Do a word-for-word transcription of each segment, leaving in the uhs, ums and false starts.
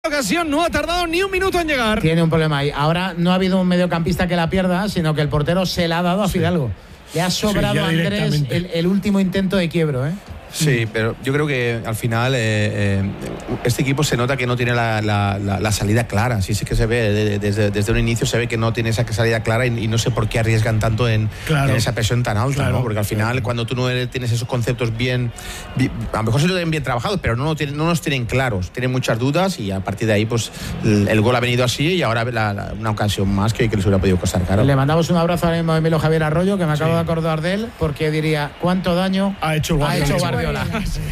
ocasión no ha tardado ni un minuto en llegar. Tiene un problema ahí. Ahora no ha habido un mediocampista que la pierda, sino que el portero se la ha dado a Fidalgo. Le ha sobrado a sí, Andrés el, el último intento de quiebro, ¿eh? Sí, pero yo creo que al final eh, eh, este equipo se nota que no tiene la, la, la, la salida clara. Sí, sí que se ve, de, desde, desde un inicio se ve que no tiene esa salida clara y, y no sé por qué arriesgan tanto en, claro, en esa presión tan alta, claro, ¿no? Porque al final claro. cuando tú no eres, tienes esos conceptos bien, bien, a lo mejor se lo tienen bien trabajados, pero no, lo tienen, no los tienen claros, tienen muchas dudas y a partir de ahí pues el, el gol ha venido así y ahora la, la, una ocasión más que, que les hubiera podido costar caro. Le mandamos un abrazo ahora mismo a Emilio Javier Arroyo, que me acabo sí. de acordar de él, porque diría, ¿cuánto daño ha hecho Guardiola? Ha hecho Guardiola?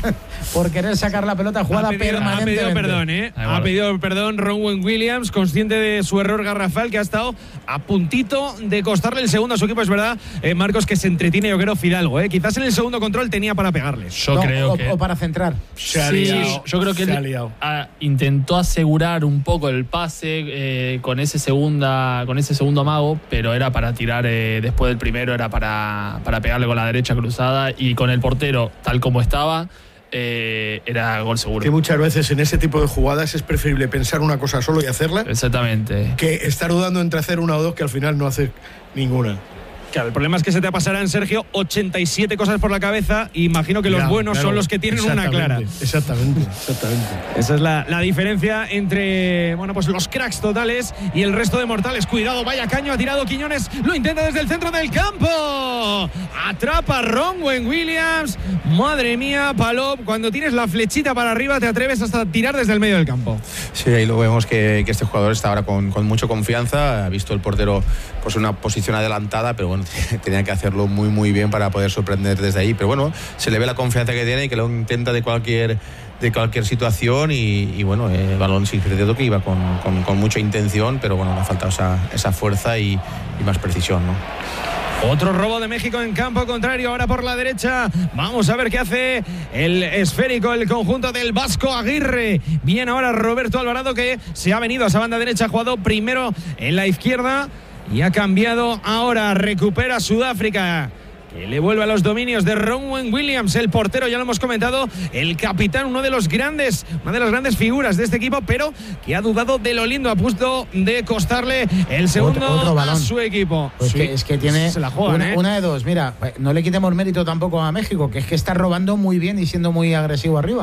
Por querer sacar la pelota jugada permanentemente. Ha pedido perdón, ¿eh? Ay, ha pedido perdón Ronwen Williams, consciente de su error garrafal, que ha estado a puntito de costarle el segundo a su equipo. Es verdad, eh, Marcos, que se entretiene, yo creo, Fidalgo, ¿eh? Quizás en el segundo control tenía para pegarles. Yo no, creo o, que... o para centrar. Se ha liado, sí, yo creo que él a, intentó asegurar un poco el pase eh, con ese segunda con ese segundo amago, pero era para tirar eh, después del primero, era para, para pegarle con la derecha cruzada y con el portero tal como estaba. Eh, era gol seguro. Que muchas veces en ese tipo de jugadas es preferible pensar una cosa solo y hacerla. Exactamente. Que estar dudando entre hacer una o dos que al final no hacer ninguna. Claro, el problema es que se te pasarán, Sergio, ochenta y siete cosas por la cabeza y imagino que los claro, buenos claro, son los que tienen una clara. Exactamente, exactamente. Esa es la, la diferencia entre, bueno, pues los cracks totales y el resto de mortales. Cuidado, vaya caño, ha tirado Quiñones, lo intenta desde el centro del campo. Atrapa Ronwen Williams. Madre mía, Palop, cuando tienes la flechita para arriba te atreves hasta tirar desde el medio del campo. Sí, ahí lo vemos que, que este jugador está ahora con, con mucha confianza. Ha visto el portero pues una posición adelantada, pero bueno, tenía que hacerlo muy muy bien para poder sorprender desde ahí, pero bueno, se le ve la confianza que tiene y que lo intenta de cualquier de cualquier situación y, y bueno, el balón sí creo que iba con, con, con mucha intención, pero bueno, le ha faltado esa, esa fuerza y, y más precisión, ¿no? Otro robo de México en campo contrario, ahora por la derecha. Vamos a ver qué hace el esférico, el conjunto del Vasco Aguirre. Bien ahora Roberto Alvarado, que se ha venido a esa banda derecha, ha jugado primero en la izquierda y ha cambiado ahora. Recupera Sudáfrica, que le vuelve a los dominios de Ronwen Williams, el portero, ya lo hemos comentado, el capitán, uno de los grandes, una de las grandes figuras de este equipo, pero que ha dudado de lo lindo, a punto de costarle el segundo otro, otro balón a su equipo. Pues sí, que, es que tiene se la juegan, una, ¿eh? una de dos. Mira, no le quitemos mérito tampoco a México, que es que está robando muy bien y siendo muy agresivo arriba.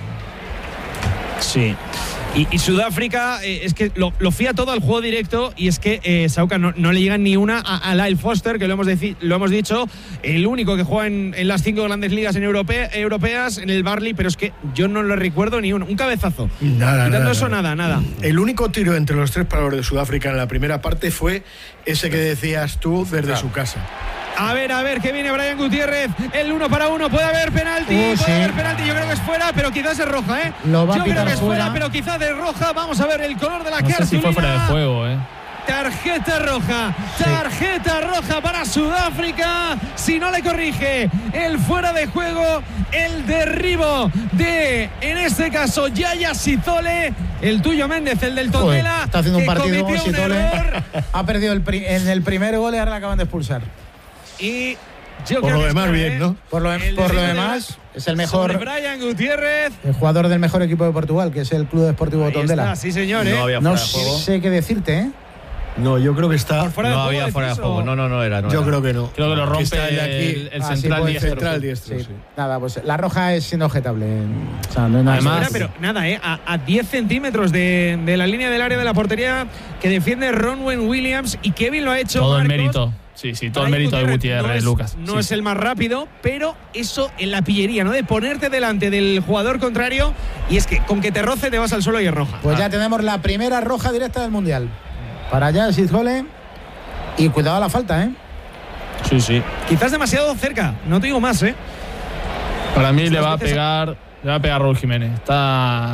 Sí. Y, y Sudáfrica eh, es que lo, lo fía todo al juego directo y es que eh, Sauca no, no le llegan ni una a, a Lyle Foster, que lo hemos, deci- lo hemos dicho, el único que juega en, en las cinco grandes ligas en europea, europeas, en el Barley, pero es que yo no lo recuerdo ni uno, un cabezazo. Nada, Quitando nada, eso, nada. nada, nada. El único tiro entre los tres palos de Sudáfrica en la primera parte fue ese que decías tú desde claro. su casa. A ver, a ver, que viene Brian Gutiérrez, el uno para uno, puede haber penalti, uh, puede sí. haber penalti, yo creo que es fuera, pero quizás es roja, ¿eh? Lo va yo a pitar creo que es fuera, fuera, pero quizás es roja, vamos a ver el color de la no cartulina. sé si fue fuera de juego, ¿eh? Tarjeta roja, tarjeta sí. roja para Sudáfrica, si no le corrige el fuera de juego, el derribo de, en este caso, Yaya Sithole, el tuyo Méndez, el del Tondela, está haciendo un partido un Sithole, ha perdido el pri- en el primer gol y ahora le acaban de expulsar. Y yo por creo lo que demás está, bien, ¿eh? ¿no? Por lo, el por lo de demás es el mejor Brian Gutiérrez, el jugador del mejor equipo de Portugal, que es el Club Deportivo Ahí Tondela. está, sí señor, ¿eh? No había No fuera de juego. sé qué decirte, ¿eh? No, yo creo que está. Fuera de no juego, había fuera de decís, juego, o... no, no, no era. No yo era. creo que no. Creo que lo rompe está el de aquí. el, el Ah, central sí, diestro. Central diestro, sí. sí. Nada, pues la roja es inobjetable. O sea, no hay nada. Además, más. Pero nada, ¿eh? A, a diez centímetros de, de la línea del área de la portería que defiende Ronwen Williams, y Kevin lo ha hecho. Todo Marcos, el mérito. Sí, sí, todo el Brian mérito de Gutiérrez, no es, Lucas. No sí, es sí. el más rápido, pero eso en la pillería, ¿no? De ponerte delante del jugador contrario, y es que con que te roce te vas al suelo y es roja. Pues ah. ya tenemos la primera roja directa del Mundial. Para allá Sithole. Y cuidado a la falta, ¿eh? Sí, sí. Quizás demasiado cerca, no te digo más, ¿eh? Para mí le va a veces... pegar, le va a pegar Raúl Jiménez. Está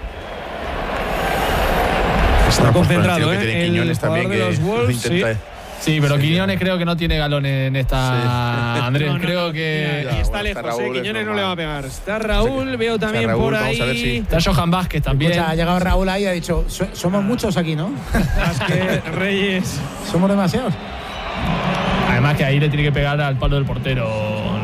Está concentrado, ¿eh? Que tiene Quiñones también, que los Wolves, intenta... sí. Sí, pero Quiñones creo que no tiene galones en esta. Sí. Andrés, no, no, creo no, que. Mira, y está bueno, lejos, está Raúl, eh. Quiñones es no le va a pegar. Está Raúl, veo también Raúl, por vamos a ver ahí. si- Está Johan Vázquez también. Escucha, ha llegado Raúl ahí y ha dicho: "So- somos muchos aquí, ¿no? Vázquez, Reyes. Somos demasiados. Además que ahí le tiene que pegar al palo del portero.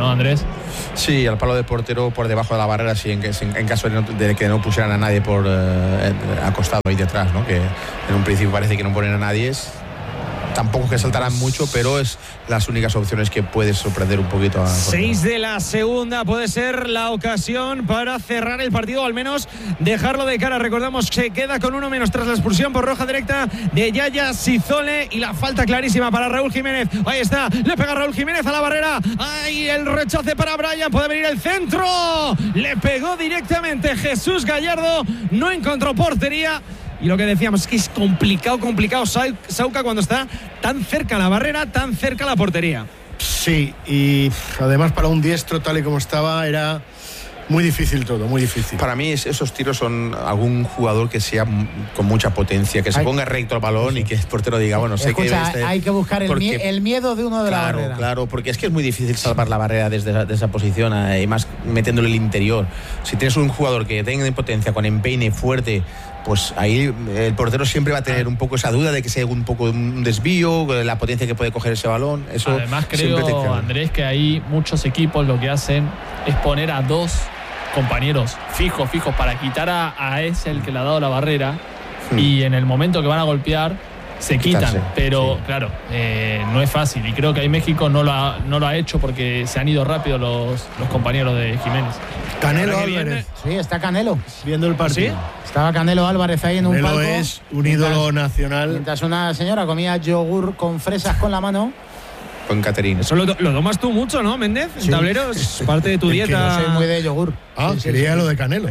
¿no, Andrés? Sí, al palo de portero por debajo de la barrera, sí, en, en, en caso de, no, de que no pusieran a nadie por eh, acostado ahí detrás, ¿no? Que en un principio parece que no ponen a nadie. Es, tampoco que saltarán mucho, pero es las únicas opciones que puedes sorprender un poquito a seis de la segunda puede ser la ocasión para cerrar el partido, o al menos dejarlo de cara. Recordamos que se queda con uno menos tras la expulsión por roja directa de Yaya Sizole y la falta clarísima para Raúl Jiménez. Ahí está, le pega Raúl Jiménez a la barrera. Ahí el rechace para Brian, puede venir el centro. Le pegó directamente Jesús Gallardo, no encontró portería. Y lo que decíamos es que es complicado, complicado Sauca cuando está tan cerca la barrera, tan cerca la portería. Sí, y además para un diestro tal y como estaba era muy difícil todo, muy difícil. Para mí esos tiros son algún jugador que sea con mucha potencia, que se hay, ponga recto al balón, sí, y que el portero diga, bueno, sé Escucha, que... Este, hay que buscar el, porque, el miedo de uno de claro, la barrera. Claro, porque es que es muy difícil salvar la barrera desde esa, de esa posición, y más metiéndole el interior. Si tienes un jugador que tenga potencia, con empeine fuerte, pues ahí el portero siempre va a tener un poco esa duda de que sea un poco un desvío, la potencia que puede coger ese balón. Eso además creo, Andrés, que hay muchos equipos lo que hacen es poner a dos compañeros fijos, fijos, para quitar a, a ese el que le ha dado la barrera, hmm. y en el momento que van a golpear se quitan, Quitarse, pero sí. claro, eh, no es fácil, y creo que ahí México no lo ha, no lo ha hecho porque se han ido rápido los, los compañeros de Jiménez. Canelo Álvarez. Sí, está Canelo. Viendo el partido. ¿Sí? Estaba Canelo Álvarez ahí en Canelo un palco. Es un ídolo mientras, nacional. Mientras una señora comía yogur con fresas con la mano. Con Caterina. Eso lo, lo tomas tú mucho, ¿no, Méndez? Sí. El tablero es parte de tu es dieta. Que yo soy muy de yogur. Ah, sí, quería sí, lo de Canelo.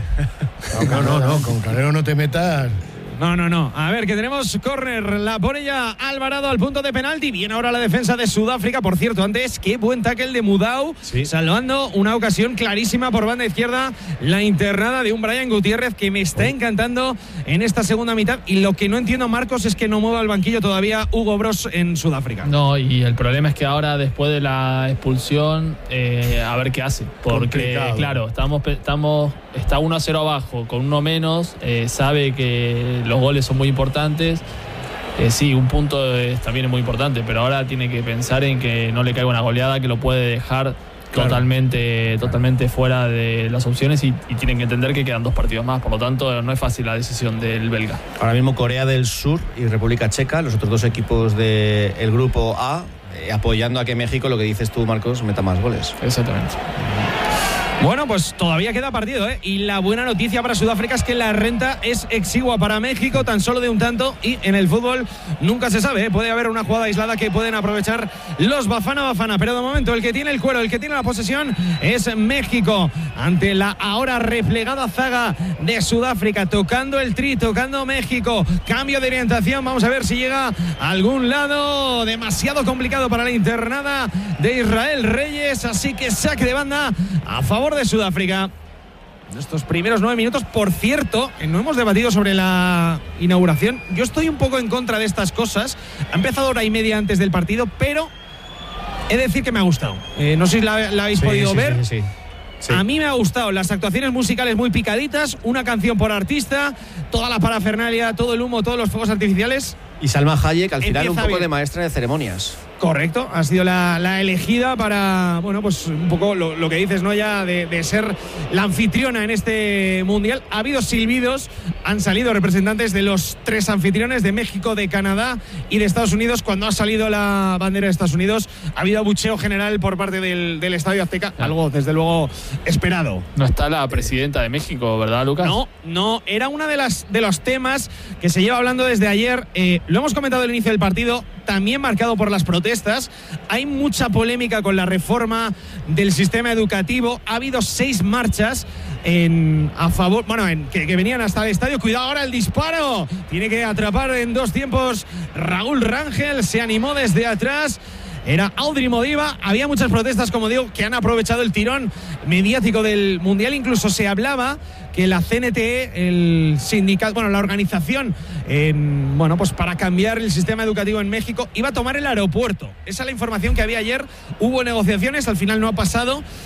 No, no, no, no, con Canelo no te metas. No, no, no. A ver, que tenemos córner. La pone ya Alvarado al punto de penalti. Viene ahora la defensa de Sudáfrica. Por cierto, antes, qué buen tackle de Mudau. Sí. Salvando una ocasión clarísima por banda izquierda. La internada de un Brian Gutiérrez que me está encantando en esta segunda mitad. Y lo que no entiendo, Marcos, es que no mueva el banquillo todavía Hugo Bros en Sudáfrica. No, y el problema es que ahora, después de la expulsión, eh, a ver qué hace. Porque, complicado. Claro, estamos, estamos, está uno a cero abajo, con uno menos. Eh, sabe que los goles son muy importantes. Eh, sí, un punto es, también es muy importante, pero ahora tiene que pensar en que no le caiga una goleada que lo puede dejar claro. totalmente, totalmente fuera de las opciones, y, y tienen que entender que quedan dos partidos más. Por lo tanto, no es fácil la decisión del belga. Ahora mismo Corea del Sur y República Checa, los otros dos equipos del grupo A, eh, apoyando a que México, lo que dices tú, Marcos, meta más goles. Exactamente. Bueno, pues todavía queda partido, ¿eh? Y la buena noticia para Sudáfrica es que la renta es exigua para México, tan solo de un tanto, y en el fútbol nunca se sabe, ¿eh? Puede haber una jugada aislada que pueden aprovechar los Bafana Bafana, pero de momento el que tiene el cuero, el que tiene la posesión es México, ante la ahora replegada zaga de Sudáfrica, tocando el tri, tocando México, cambio de orientación, vamos a ver si llega a algún lado, demasiado complicado para la internada de Israel Reyes, así que saque de banda a favor de Sudáfrica. En estos primeros nueve minutos, por cierto, no hemos debatido sobre la inauguración. Yo estoy un poco en contra de estas cosas. Ha empezado hora y media antes del partido, pero he de decir que me ha gustado. Eh, no sé si la, la habéis sí, podido sí, ver. Sí, sí, sí. A mí me ha gustado las actuaciones musicales muy picaditas, una canción por artista, toda la parafernalia, todo el humo, todos los fuegos artificiales. Y Salma Hayek, al final, un poco bien. de maestra de ceremonias. Correcto, ha sido la, la elegida para, bueno, pues un poco lo, lo que dices, ¿no? Ya de, de ser la anfitriona en este mundial. Ha habido silbidos, han salido representantes de los tres anfitriones, de México, de Canadá y de Estados Unidos. Cuando ha salido la bandera de Estados Unidos, ha habido abucheo general por parte del, del Estadio Azteca, algo desde luego esperado. No está la presidenta de México, ¿verdad, Lucas? No, no, era una de las de los temas que se lleva hablando desde ayer. Eh, lo hemos comentado al inicio del partido, también marcado por las protestas. Hay mucha polémica con la reforma del sistema educativo. Ha habido seis marchas en, a favor, bueno, en, que, que venían hasta el estadio. Cuidado ahora el disparo. Tiene que atrapar en dos tiempos Raúl Rangel. Se animó desde atrás. Era Audrey Modiva. Había muchas protestas, como digo, que han aprovechado el tirón mediático del Mundial. Incluso se hablaba que la C N T E, el sindicato, bueno, la organización, eh, bueno, pues para cambiar el sistema educativo en México, iba a tomar el aeropuerto. Esa es la información que había ayer. Hubo negociaciones, al final no ha pasado.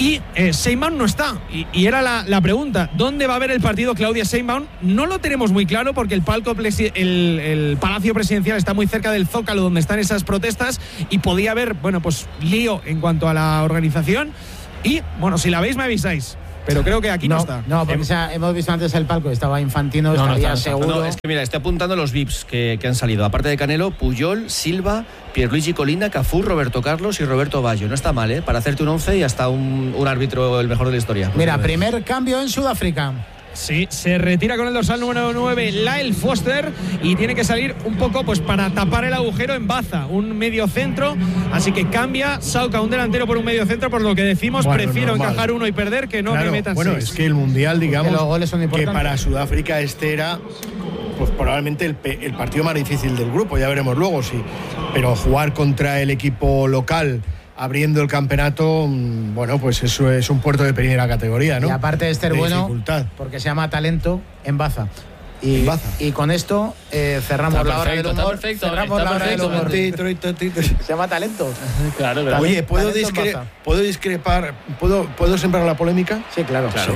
Y eh, Sheinbaum no está. Y, y era la, la pregunta, ¿dónde va a haber el partido Claudia Sheinbaum? No lo tenemos muy claro porque el, palco, el, el Palacio Presidencial está muy cerca del Zócalo donde están esas protestas y podía haber, bueno, pues lío en cuanto a la organización. Y, bueno, si la veis me avisáis. Pero creo que aquí no, no está. No, porque eh, hemos visto antes el palco, estaba Infantino, no, estaría no está, seguro. No, es que mira, estoy apuntando los V I Ps que, que han salido. Aparte de Canelo, Puyol, Silva, Pierluigi Colina, Cafú, Roberto Carlos y Roberto Baggio. No está mal, ¿eh? Para hacerte un once y hasta un, un árbitro el mejor de la historia. Mira, primer cambio en Sudáfrica. Sí, se retira con el dorsal número nueve Lyle Foster y tiene que salir un poco pues para tapar el agujero en Baza, un medio centro, así que cambia Sauca un delantero por un medio centro, por lo que decimos, bueno, prefiero normal. encajar uno y perder que no claro, me metan bueno, seis. Es que el Mundial, digamos, que, los goles son que para Sudáfrica este era pues probablemente el, el partido más difícil del grupo, ya veremos luego, sí, pero jugar contra el equipo local abriendo el campeonato, bueno, pues eso es un puerto de primera categoría, ¿no? Y aparte de ser de bueno, dificultad. Porque se llama talento en Baza. Y, en Baza. Y con esto eh, cerramos está la hora perfecto, del humor. Está perfecto, cerramos está la hora perfecto, del humor. Se llama talento. Claro, claro. Oye, ¿puedo, talento discre ¿puedo discrepar? ¿Puedo, ¿Puedo sembrar la polémica? Sí, claro. claro. Sí.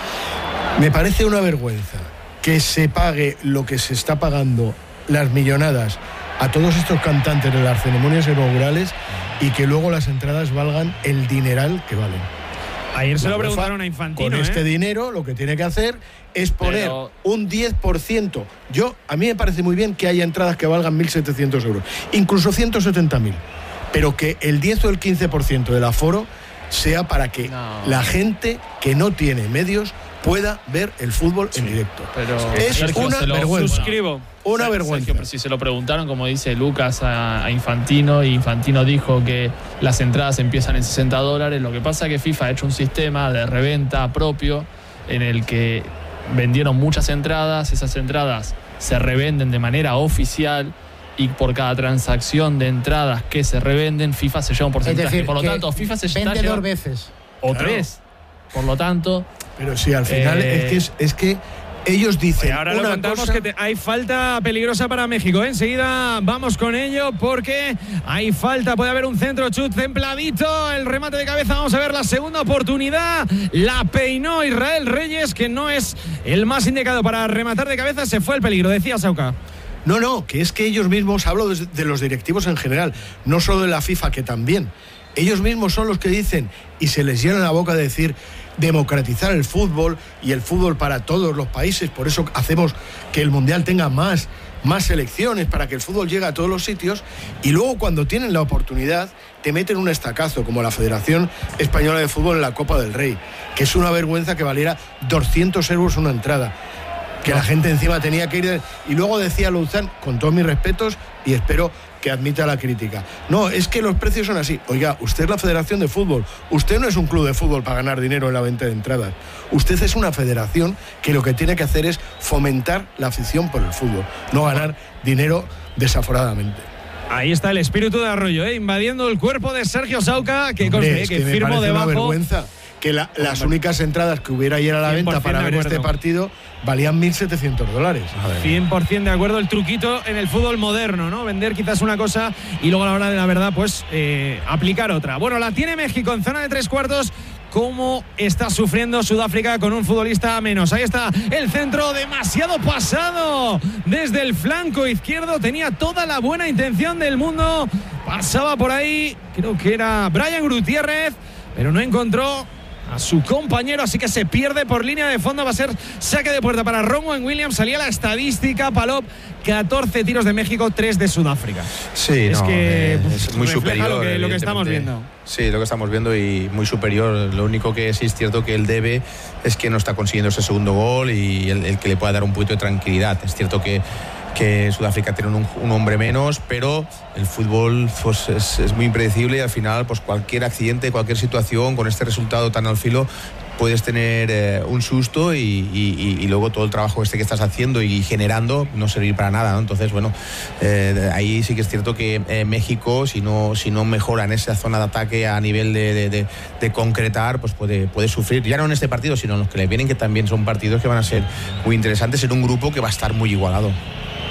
Me parece una vergüenza que se pague lo que se está pagando, las millonadas, a todos estos cantantes de las ceremonias inaugurales y que luego las entradas valgan el dineral que valen. Ayer se la lo UEFA, preguntaron a Infantino. Con ¿eh? este dinero lo que tiene que hacer es poner Pero... un diez por ciento. Yo, a mí me parece muy bien que haya entradas que valgan mil setecientos euros, incluso ciento setenta mil, pero que el diez o el quince por ciento del aforo sea para que no. la gente que no tiene medios pueda ver el fútbol sí, en directo. Pero es Sergio, una lo vergüenza. Suscribo. Una Sergio, vergüenza. Sergio, si se lo preguntaron, como dice Lucas, a, a Infantino, y Infantino dijo que las entradas empiezan en sesenta dólares. Lo que pasa es que FIFA ha hecho un sistema de reventa propio en el que vendieron muchas entradas. Esas entradas se revenden de manera oficial y por cada transacción de entradas que se revenden, FIFA se lleva un porcentaje. Es decir, por lo tanto, FIFA se vende está dos veces. O claro. tres. Por lo tanto... Pero sí, al final eh, es que es, es que ellos dicen. Oye, ahora una lo contamos cosa... que te, hay falta peligrosa para México. ¿eh? Enseguida vamos con ello porque hay falta. Puede haber un centro chut templadito. El remate de cabeza. Vamos a ver la segunda oportunidad. La peinó Israel Reyes, que no es el más indicado para rematar de cabeza. Se fue el peligro, decía Sauca. No, no, que es que ellos mismos, hablo de, de los directivos en general, no solo de la FIFA, que también. Ellos mismos son los que dicen, y se les llena la boca de decir, democratizar el fútbol y el fútbol para todos los países. Por eso hacemos que el Mundial tenga más, más selecciones, para que el fútbol llegue a todos los sitios. Y luego, cuando tienen la oportunidad, te meten un estacazo, como la Federación Española de Fútbol en la Copa del Rey, que es una vergüenza que valiera doscientos euros una entrada, que no. la gente encima tenía que ir de... Y luego decía Luzán, con todos mis respetos, y espero que admita la crítica, no, es que los precios son así. Oiga, usted es la Federación de Fútbol, usted no es un club de fútbol para ganar dinero en la venta de entradas, usted es una federación que lo que tiene que hacer es fomentar la afición por el fútbol, no ganar dinero desaforadamente. Ahí está el espíritu de Arroyo, ¿eh? invadiendo el cuerpo de Sergio Sauca, que, Hombre, conste, es que, que firmo debajo. Una vergüenza que la, las únicas entradas que hubiera ayer a la venta para ver este partido valían mil setecientos dólares. cien por ciento de acuerdo, el truquito en el fútbol moderno, ¿no? Vender quizás una cosa y luego a la hora de la verdad, pues eh, aplicar otra. Bueno, la tiene México en zona de tres cuartos. Cómo está sufriendo Sudáfrica con un futbolista menos. Ahí está el centro, demasiado pasado desde el flanco izquierdo. Tenía toda la buena intención del mundo. Pasaba por ahí, creo que era Brian Gutiérrez, pero no encontró a su compañero, así que se pierde por línea de fondo. Va a ser saque de puerta para Ronwen Williams. Salía la estadística, Palop, catorce tiros de México, tres de Sudáfrica. Sí, es no, que eh, es muy superior lo que, lo que estamos viendo. Sí, lo que estamos viendo y muy superior. Lo único que sí es cierto que él debe es que no está consiguiendo ese segundo gol y el, el que le pueda dar un poquito de tranquilidad. Es cierto que que Sudáfrica tiene un, un hombre menos, pero el fútbol pues, es, es muy impredecible y al final pues cualquier accidente, cualquier situación con este resultado tan al filo puedes tener eh, un susto y, y, y luego todo el trabajo este que estás haciendo y generando no servir para nada, ¿no? Entonces, bueno, eh, ahí sí que es cierto que eh, México, si no, si no mejora en esa zona de ataque a nivel de, de, de, de concretar, pues puede, puede sufrir, ya no en este partido, sino en los que le vienen, que también son partidos que van a ser muy interesantes en un grupo que va a estar muy igualado.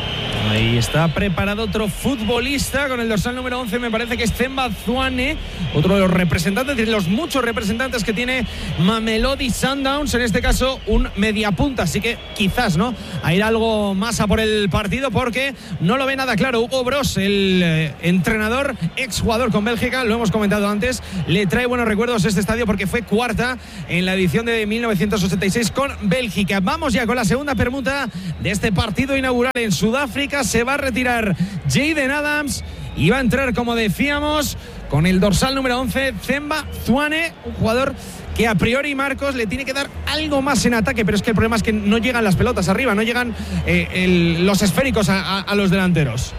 Ahí está preparado otro futbolista con el dorsal número once, me parece que es Themba Zwane, otro de los representantes, de los muchos representantes que tiene Mamelodi Sundowns, en este caso un mediapunta, así que quizás, ¿no?, a ir algo más a por el partido porque no lo ve nada claro. Hugo Broos, el eh, entrenador, exjugador con Bélgica, lo hemos comentado antes, le trae buenos recuerdos a este estadio porque fue cuarta en la edición de mil novecientos ochenta y seis con Bélgica. Vamos ya con la segunda permuta de este partido inaugural en Sudáfrica. Se va a retirar Jaden Adams y va a entrar, como decíamos, con el dorsal número once, Themba Zwane, un jugador que a priori, Marcos, le tiene que dar algo más en ataque, pero es que el problema es que no llegan las pelotas arriba, no llegan eh, el, los esféricos a, a, a los delanteros.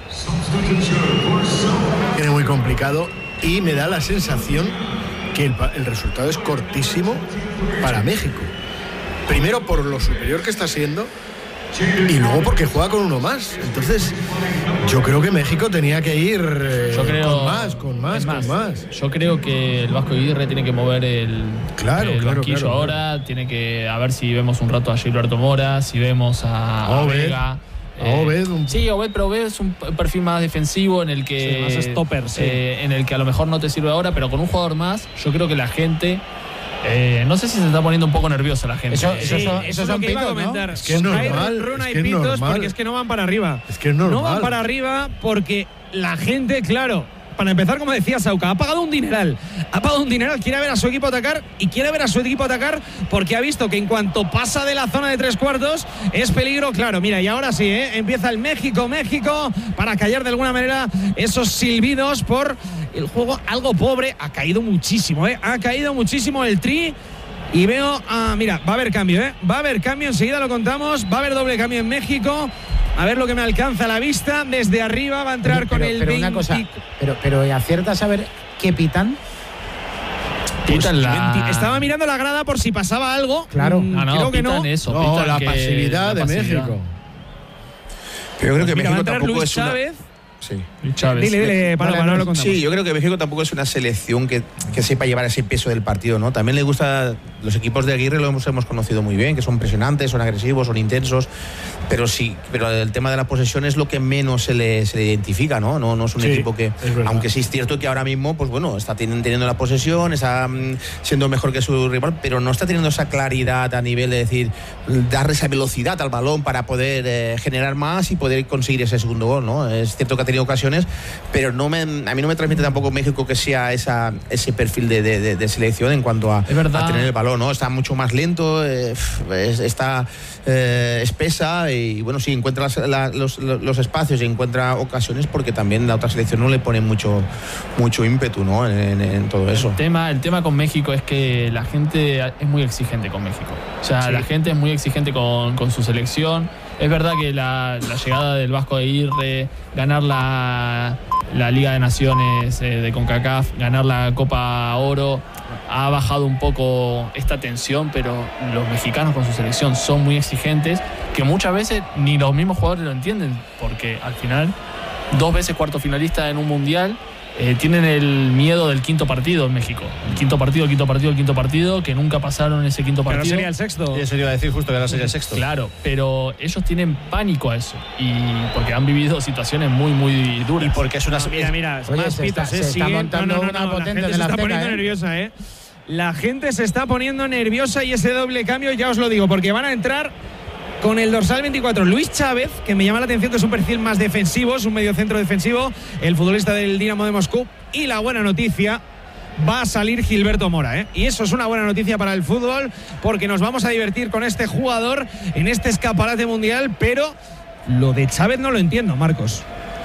Tiene muy complicado y me da la sensación que el, el resultado es cortísimo para México. Primero por lo superior que está siendo y luego porque juega con uno más. Entonces yo creo que México tenía que ir eh, yo creo, con más, con más, más, con más. Yo creo que el Vasco Aguirre tiene que mover el, claro, el claro, banquillo claro, ahora, claro. Tiene que, a ver si vemos un rato a Gilberto Mora, si vemos a, a Obed. Vega. A Obed, un... Sí, Obed, pero Obed es un perfil más defensivo en el que sí, más stopper, sí. eh, en el que a lo mejor no te sirve ahora, pero con un jugador más, yo creo que la gente Eh, no sé si se está poniendo un poco nerviosa la gente. Eso, eso, sí, son, eso eso es lo son que iba a pitos, comentar. ¿no? Es que es normal. Hay runa es y que es pitos normal. porque es que no van para arriba. Es que es normal. No van para arriba porque la gente, claro, para empezar, como decía Sauca, ha pagado un dineral. Ha pagado un dineral, quiere ver a su equipo atacar y quiere ver a su equipo atacar porque ha visto que en cuanto pasa de la zona de tres cuartos es peligro, claro. Mira, y ahora sí, ¿eh? Empieza el México, México, para callar de alguna manera esos silbidos por el juego algo pobre. Ha caído muchísimo, ¿eh? Ha caído muchísimo el Tri. Y veo, ah, mira, va a haber cambio, ¿eh? Va a haber cambio, enseguida lo contamos. Va a haber doble cambio en México. A ver lo que me alcanza a la vista. Desde arriba va a entrar pero, con pero, el pero veinte. una cosa, pero, pero acierta a saber qué pitan. Pues, la... Estaba mirando la grada por si pasaba algo. Claro. Mm, Ah, no, creo que pitan no. eso, No, pitan la que pasividad la de pasividad. México. Pero yo creo que Mira, va a México entrar tampoco Luis es una... Chávez. Sí. Chávez. Dile, dile, para, para, lo contamos. Sí, yo creo que México tampoco es una selección que, que sepa llevar ese peso del partido, ¿no? También le gusta, los equipos de Aguirre lo hemos, hemos conocido muy bien, que son presionantes, son agresivos, son intensos, pero sí, pero el tema de la posesión es lo que menos se le, se le identifica, ¿no? No, no es un Sí, equipo que, es verdad. aunque sí es cierto que ahora mismo, pues bueno, está teniendo la posesión, está mm, siendo mejor que su rival, pero no está teniendo esa claridad a nivel de decir, dar esa velocidad al balón para poder eh, generar más y poder conseguir ese segundo gol, ¿no? Es cierto que ha tenido ocasiones, pero no me, a mí no me transmite tampoco México que sea esa, ese perfil de, de, de selección en cuanto a, a tener el balón, ¿no? Está mucho más lento, eh, es, está eh, espesa y bueno, sí, encuentra las, la, los, los espacios y encuentra ocasiones porque también la otra selección no le pone mucho, mucho ímpetu, ¿no? en, en, en todo eso. El tema, el tema con México es que la gente es muy exigente con México. O sea, sí. La gente es muy exigente con, con su selección. Es verdad que la, la llegada del Vasco Aguirre, ganar la, la Liga de Naciones eh, de CONCACAF, ganar la Copa Oro, ha bajado un poco esta tensión, pero los mexicanos con su selección son muy exigentes, que muchas veces ni los mismos jugadores lo entienden, porque al final, dos veces cuarto finalista en un mundial, Eh, tienen el miedo del quinto partido en México. El quinto partido, el quinto partido, el quinto partido, que nunca pasaron ese quinto partido. Pero sería el sexto. Eso iba a decir justo que ahora sería el sexto. Claro, pero ellos tienen pánico a eso. Y porque han vivido situaciones muy, muy duras. Y porque es una... No, mira, mira, Oye, más se pitos, está- ¿eh? se está Siguen- montando no, no, no, una no, potente la gente en se la está Azteca, poniendo ¿eh? nerviosa, ¿eh? La gente se está poniendo nerviosa y ese doble cambio, ya os lo digo, porque van a entrar con el dorsal veinticuatro Luis Chávez, que me llama la atención que es un perfil más defensivo, es un mediocentro defensivo, el futbolista del Dinamo de Moscú. Y la buena noticia, va a salir Gilberto Mora, ¿eh? Y eso es una buena noticia para el fútbol, porque nos vamos a divertir con este jugador en este escaparate mundial, pero lo de Chávez no lo entiendo, Marcos.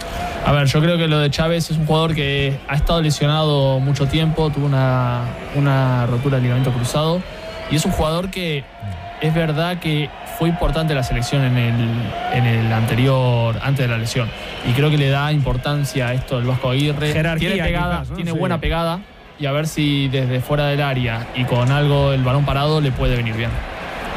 A ver, yo creo que lo de Chávez es un jugador que ha estado lesionado mucho tiempo, tuvo una, una rotura de ligamento cruzado, y es un jugador que es verdad que fue importante la selección en el, en el anterior, antes de la lesión, y creo que le da importancia a esto del Vasco Aguirre. Jerarquía, tiene pegada, quizás, ¿no? tiene Sí. buena pegada, y a ver si desde fuera del área y con algo el balón parado le puede venir bien.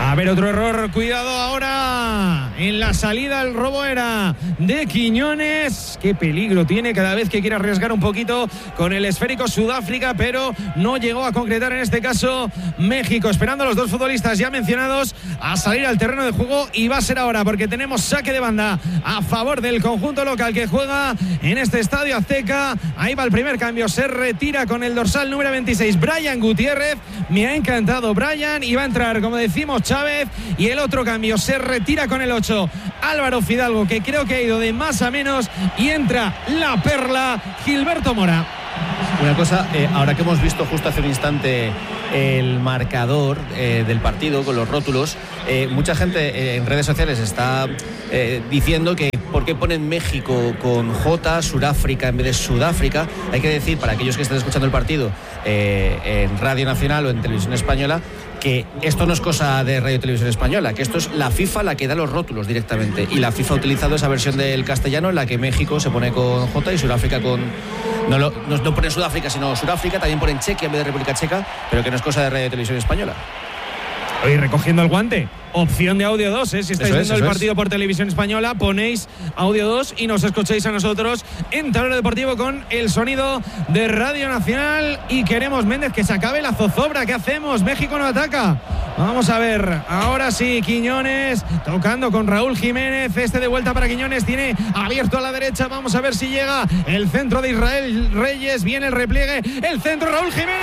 A ver, otro error, cuidado ahora en la salida, el robo era de Quiñones. Qué peligro tiene cada vez que quiere arriesgar un poquito con el esférico Sudáfrica, pero no llegó a concretar en este caso México, esperando a los dos futbolistas ya mencionados a salir al terreno de juego, y va a ser ahora porque tenemos saque de banda a favor del conjunto local que juega en este estadio Azteca. Ahí va el primer cambio, se retira con el dorsal número veintiséis Brian Gutiérrez. Me ha encantado Brian, y va a entrar, como decimos, Chávez, y el otro cambio se retira con el ocho Álvaro Fidalgo, que creo que ha ido de más a menos, y entra la perla Gilberto Mora. Una cosa, eh, ahora que hemos visto justo hace un instante el marcador eh, del partido con los rótulos, eh, mucha gente eh, en redes sociales está eh, diciendo que por qué ponen México con J, Sudáfrica en vez de Sudáfrica. Hay que decir, para aquellos que estén escuchando el partido eh, en Radio Nacional o en Televisión Española, que esto no es cosa de Radio Televisión Española, que esto es la FIFA la que da los rótulos directamente, y la FIFA ha utilizado esa versión del castellano en la que México se pone con J y Sudáfrica con... No, lo, no, no pone Sudáfrica, sino Sudáfrica, también ponen Chequia en vez de República Checa, pero que no es cosa de Radio Televisión Española. Oye, recogiendo el guante, opción de audio dos, ¿eh? Si estáis Eso es, viendo el eso partido es. por Televisión Española, ponéis audio dos y nos escucháis a nosotros en Tablero Deportivo con el sonido de Radio Nacional. Y queremos, Méndez, que se acabe la zozobra. ¿Qué hacemos? México no ataca. Vamos a ver, ahora sí, Quiñones tocando con Raúl Jiménez, este de vuelta para Quiñones, tiene abierto a la derecha, vamos a ver si llega el centro de Israel Reyes, viene el repliegue, el centro, Raúl Jiménez,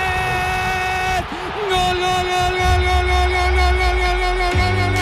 gol, gol, gol, gol, gol, gol, gol, gol, gol, gol, gol, gol, gol,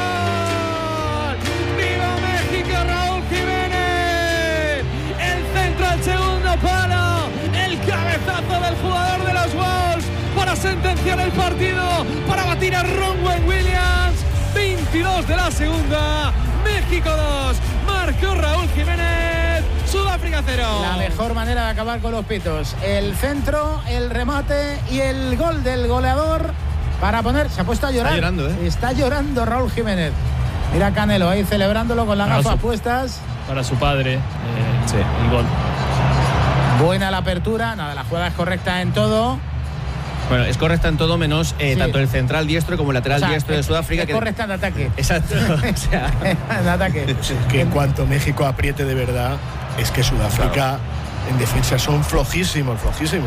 gol, ¡viva México, Raúl Jiménez! El centro al segundo palo, el cabezazo del jugador de los Wolves para sentenciar el partido, para batir a Ronwen Williams. Veintidós de la segunda, México dos, marcó Raúl Jiménez, Sudáfrica cero. La mejor manera de acabar con los pitos, el centro, el remate y el gol del goleador para poner, se ha puesto a llorar. Está llorando, ¿eh? Está llorando Raúl Jiménez. Mira Canelo ahí celebrándolo con las Para gafas su- puestas. Para su padre, eh, Sí. el gol. Buena la apertura, nada, la jugada es correcta en todo. Bueno, es correcta en todo menos eh, Sí. tanto el central diestro como el lateral O sea, diestro de es- Sudáfrica. es que... correcta en ataque. Exacto. O sea, En ataque. Que en cuanto México apriete de verdad, es que Sudáfrica en defensa son flojísimos, flojísimos.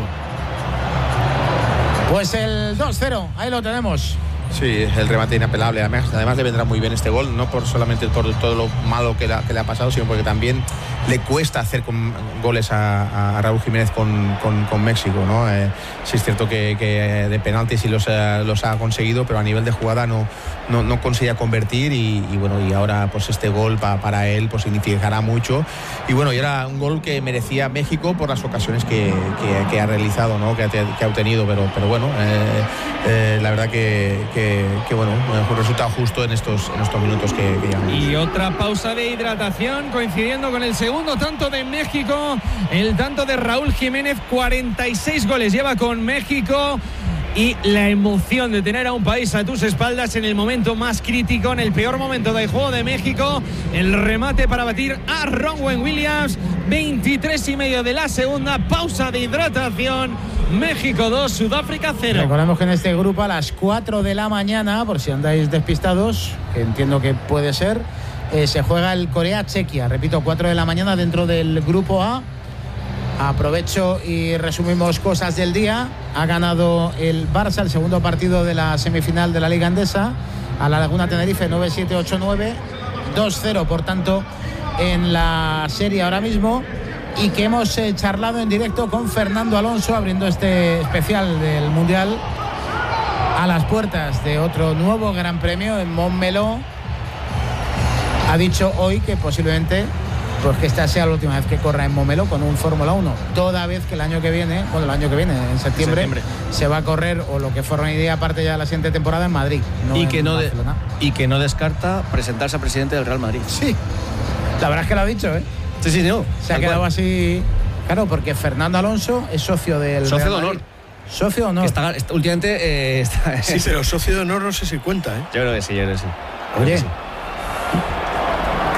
Pues el dos cero, ahí lo tenemos. Sí, el remate inapelable. Además, además le vendrá muy bien este gol, no por solamente por todo lo malo que le, ha, que le ha pasado, sino porque también le cuesta hacer con, goles a, a Raúl Jiménez con, con, con México, ¿no? Eh, sí es cierto que, que de penaltis sí los, eh, los ha conseguido, pero a nivel de jugada no, no, no conseguía convertir y, y bueno, y ahora pues este gol pa, para él pues significará mucho. Y bueno, y era un gol que merecía México por las ocasiones que, que, que ha realizado, ¿no? Que ha, que ha obtenido, pero, pero bueno, eh, eh, la verdad que, que, que bueno, un resultado justo en estos, en estos minutos que, que llevamos. Y otra pausa de hidratación coincidiendo con el segundo tanto de México, el tanto de Raúl Jiménez. Cuarenta y seis goles lleva con México, y la emoción de tener a un país a tus espaldas en el momento más crítico, en el peor momento del juego de México. El remate para batir a Ronwen Williams. Veintitrés y medio de la segunda, pausa de hidratación. México dos, Sudáfrica cero. Recordemos que en este grupo a las cuatro de la mañana, por si andáis despistados, que entiendo que puede ser, eh, se juega el Corea-Chequia. Repito, cuatro de la mañana dentro del grupo A. Aprovecho y resumimos cosas del día. Ha ganado el Barça el segundo partido de la semifinal de la Liga Endesa a la Laguna Tenerife nueve siete ocho nueve, dos cero por tanto en la serie ahora mismo, y que hemos eh, charlado en directo con Fernando Alonso abriendo este especial del Mundial a las puertas de otro nuevo Gran Premio en Montmeló. Ha dicho hoy que posiblemente pues que esta sea la última vez que corra en Montmeló con un Fórmula uno, toda vez que el año que viene, bueno, el año que viene, en septiembre, septiembre. se va a correr, o lo que fuera una idea aparte ya de la siguiente temporada, en Madrid, no y, en que no de, Barcelona. y que no descarta presentarse a presidente del Real Madrid. Sí, la verdad es que lo ha dicho, ¿eh? Sí, sí, no. Se ha tal quedado cual. así, claro, porque Fernando Alonso es socio del Socio Real de honor. Madrid. Socio de honor. Que está, está- últimamente eh, está, Sí, pero socio de honor no sé si cuenta, ¿eh? Yo creo que sí, yo creo que sí. Oye, Creo que sí.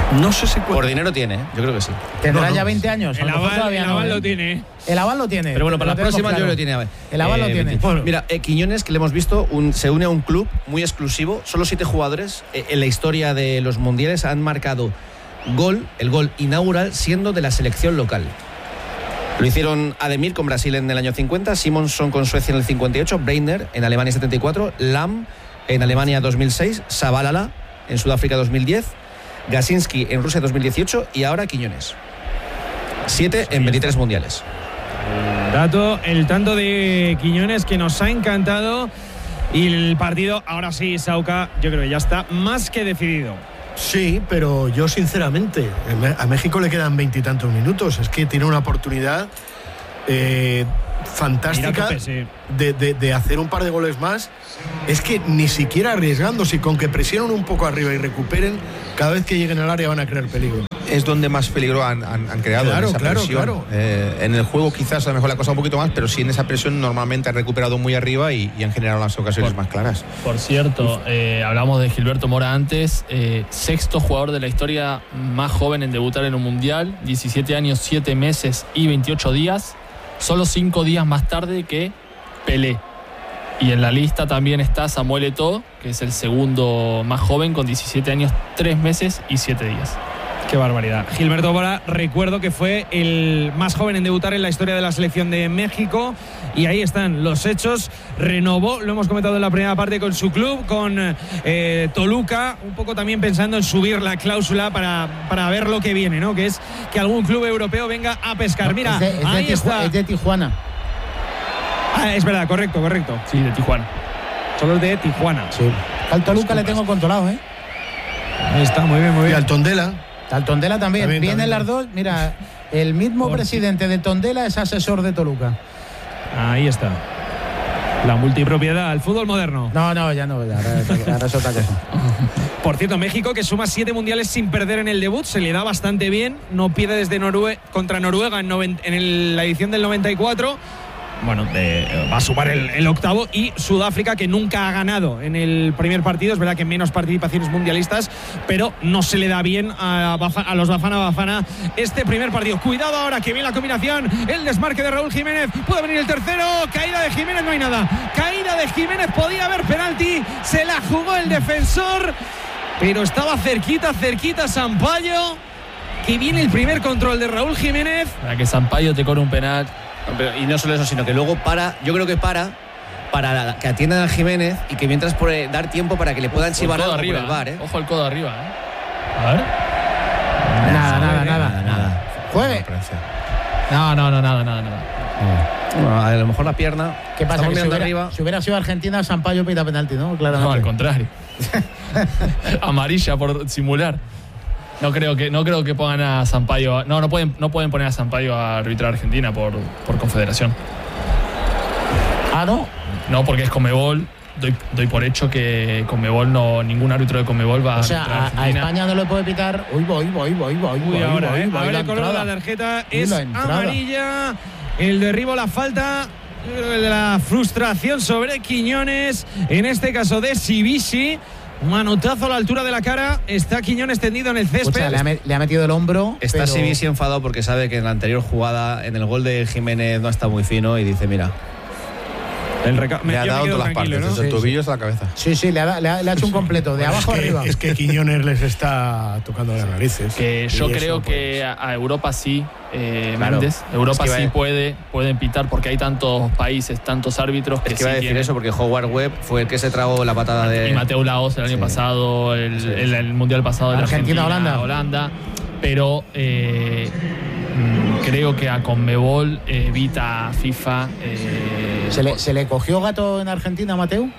No sé si por dinero tiene, ¿eh? Yo creo que sí. ¿Tendrá No, no. ya veinte años? El aval, el aval lo tiene. El aval lo tiene. Pero bueno, para la próxima yo lo tiene. A ver. El aval Eh, lo tiene. Bueno, mira, eh, Quiñones, que le hemos visto, un, se une a un club muy exclusivo. Solo siete jugadores eh, en la historia de los mundiales han marcado gol, el gol inaugural, siendo de la selección local. Lo hicieron Ademir con Brasil en el año cincuenta, Simonson con Suecia en el cincuenta y ocho, Breitner en Alemania setenta y cuatro, Lam en Alemania dos mil seis, Zabalala en Sudáfrica dos mil diez, Gasinski en Rusia dos mil dieciocho y ahora Quiñones. Siete en veintitrés mundiales. Dato, el tanto de Quiñones que nos ha encantado. Y el partido, ahora sí, Sauca, yo creo que ya está más que decidido. Sí, pero yo sinceramente, a México le quedan veintitantos minutos. Es que tiene una oportunidad eh, fantástica tope, sí. de, de, de hacer un par de goles más. Es que ni siquiera arriesgándose, con que presionen un poco arriba y recuperen, cada vez que lleguen al área van a crear peligro. Es donde más peligro han, han, han creado. Claro, en esa claro, presión. claro. Eh, en el juego quizás a lo mejor la cosa un poquito más, pero sí en esa presión normalmente han recuperado muy arriba y, y han generado las ocasiones Por, más claras. Por cierto, eh, hablamos de Gilberto Mora antes, eh, sexto jugador de la historia más joven en debutar en un mundial, diecisiete años, siete meses y veintiocho días, solo cinco días más tarde que Pelé. Y en la lista también está Samuel Eto'o, que es el segundo más joven con diecisiete años, tres meses y siete días. Qué barbaridad. Gilberto Mora, recuerdo que fue el más joven en debutar en la historia de la selección de México. Y ahí están los hechos. Renovó, lo hemos comentado en la primera parte, con su club, con eh, Toluca. Un poco también pensando en subir la cláusula para, para ver lo que viene, ¿no? Que es que algún club europeo venga a pescar. Mira, es de, es de ahí Tiju- está. Es de Tijuana. Ah, es verdad, correcto, correcto. Sí, de Tijuana. Solo es de Tijuana. Sí. Al Toluca le tengo controlado, ¿eh? Ahí está, muy bien, muy Y bien. al Tondela. Al Tondela también. También, Vienen también. las dos. Mira, el mismo Por- presidente de Tondela es asesor de Toluca. Ahí está. La multipropiedad, el fútbol moderno. No, no, ya no. Ya, ahora, ahora es otra cosa. Por cierto, México, que suma siete mundiales sin perder en el debut, se le da bastante bien. No pierde desde Norue- contra Noruega en, noven- en el- la edición del noventa y cuatro. Bueno, de- va a sumar el, el octavo. Y Sudáfrica, que nunca ha ganado en el primer partido. Es verdad que menos participaciones mundialistas, pero no se le da bien a, Bafa- a los Bafana Bafana este primer partido. Cuidado ahora, que viene la combinación. El desmarque de Raúl Jiménez. Puede venir el tercero. Caída de Jiménez, no hay nada. Caída de Jiménez, podía haber penalti. Se la jugó el defensor, pero estaba cerquita, cerquita Sampaio. Que viene el primer control de Raúl Jiménez. Para que Sampaio te corre un penal. Pero, y no solo eso, sino que luego para, yo creo que para para que atiendan a Jiménez y que mientras por eh, dar tiempo para que le puedan Ojo chivar el codo algo arriba, por el bar, ¿eh? Ojo al codo arriba, ¿eh? A ver. Nada, nada, nada. nada. Juegue. No, no, no, nada, nada, nada. Bueno, a lo mejor la pierna. ¿Qué pasa? Estamos Que si mirando hubiera, arriba. si hubiera sido Argentina, Sampaio pita penalti, ¿no? No, Claramente. al contrario. Amarilla por simular. No creo que no creo que pongan a Sampaio. No, no pueden no pueden poner a Sampaio a arbitrar a Argentina por, por confederación. Ah, no. No, porque es Conmebol. Doy, doy por hecho que Conmebol no ningún árbitro de Conmebol va a O sea, arbitrar a, a Argentina. España no le puede pitar. Uy, voy, voy, voy, voy. Uy, voy, ahora, voy, ¿eh? voy, Ahora la el color de la entrada. tarjeta Uy, es la entrada. amarilla. El derribo, la falta. Yo creo que el de la frustración sobre Quiñones. En este caso de Sibisi. Manotazo a la altura de la cara. Está Quiñones tendido en el césped. Escucha, le, ha, me- le ha metido el hombro. Está pero... Sibisi enfadado porque sabe que en la anterior jugada, en el gol de Jiménez, no está muy fino y dice, mira, El reca- me- Le ha yo me dado quedo todas las tranquilo, partes, ¿no? desde el Sí, tobillo hasta la cabeza. Sí, sí, le ha, le ha- le ha hecho un completo, de Bueno, abajo es que, arriba. Es que Quiñones les está tocando las narices. Que Y yo eso, creo pues, que a, a Europa sí, eh, Claro. Méndez. Europa Es que sí va- puede pueden pitar porque hay tantos países, tantos árbitros que es que iba a sí decir tienen. eso porque Howard Webb fue el que se tragó la patada de... Y Mateo Laos el año Sí. pasado, el, Sí. el- el mundial pasado de la Argentina, Argentina, Holanda. Holanda. Pero eh, mm, creo que a Conmebol eh, evita a FIFA. eh, ¿Se le, ¿Se le cogió gato en Argentina, Mateu?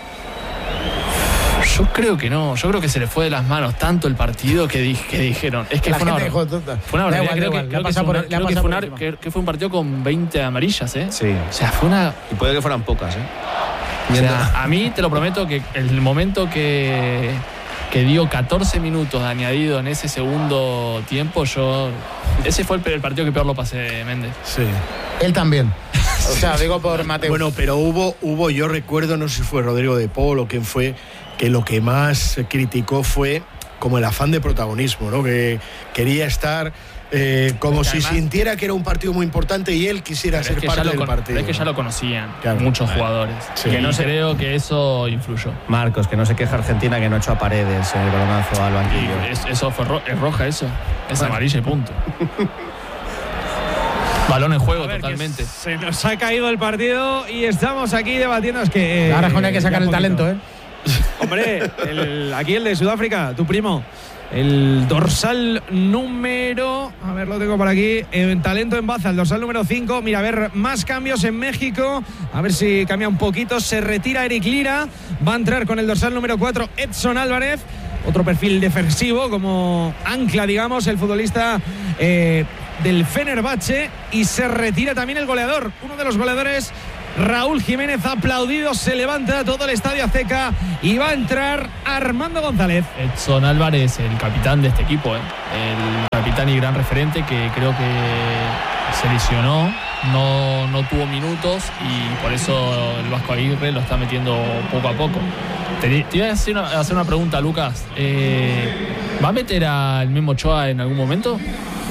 Yo creo que no, yo creo que se le fue de las manos tanto el partido que, di- que dijeron. Es que La fue una, gente bar- dijo, "Tuta". fue una Da barbaridad. igual, da Creo igual, que, le ha creo que pasado fue por- una- le ha creo que pasado fue por una- encima. que- que fue un partido con veinte amarillas, ¿eh? Sí. O sea, fue una. Y puede que fueran pocas, ¿eh? O sea, a mí te lo prometo que el momento que, que dio catorce minutos de añadido en ese segundo tiempo, yo. Ese fue el, el partido que peor lo pasé, Méndez. Sí. Él también. O sea, digo por Mateu. Bueno, pero hubo, hubo, yo recuerdo, no sé si fue Rodrigo de Paul o quién fue, que lo que más criticó fue como el afán de protagonismo, ¿no? Que quería estar eh, como si además, sintiera que era un partido muy importante y él quisiera ser parte del con, partido. Es que ¿no? ya lo conocían claro. muchos jugadores. Sí. Que no sé, creo que eso influyó. Marcos, que no se queja Argentina que no echó a Paredes en el balonazo al banquillo. Es, eso fue ro es roja eso. Es bueno. amarilla y punto. Balón en juego ver, totalmente. Se nos ha caído el partido y estamos aquí debatiendo. Es que. Eh, Ahora con hay que sacar el talento, ¿eh? Hombre, el, aquí el de Sudáfrica, tu primo. El dorsal número. A ver, lo tengo por aquí. En talento en baza, el dorsal número cinco. Mira, a ver, más cambios en México. A ver si cambia un poquito. Se retira Eric Lira. Va a entrar con el dorsal número cuatro, Edson Álvarez. Otro perfil defensivo, como ancla, digamos, el futbolista eh, del Fenerbahce. Y se retira también el goleador. Uno de los goleadores, Raúl Jiménez, aplaudido, se levanta todo el estadio Azteca y va a entrar Armando González. Edson Álvarez, el capitán de este equipo, ¿eh? el capitán y gran referente, que creo que se lesionó, no, no tuvo minutos y por eso el Vasco Aguirre lo está metiendo poco a poco. Te, te iba a hacer una, a hacer una pregunta, Lucas. Eh, ¿Va a meter al Memo Ochoa en algún momento?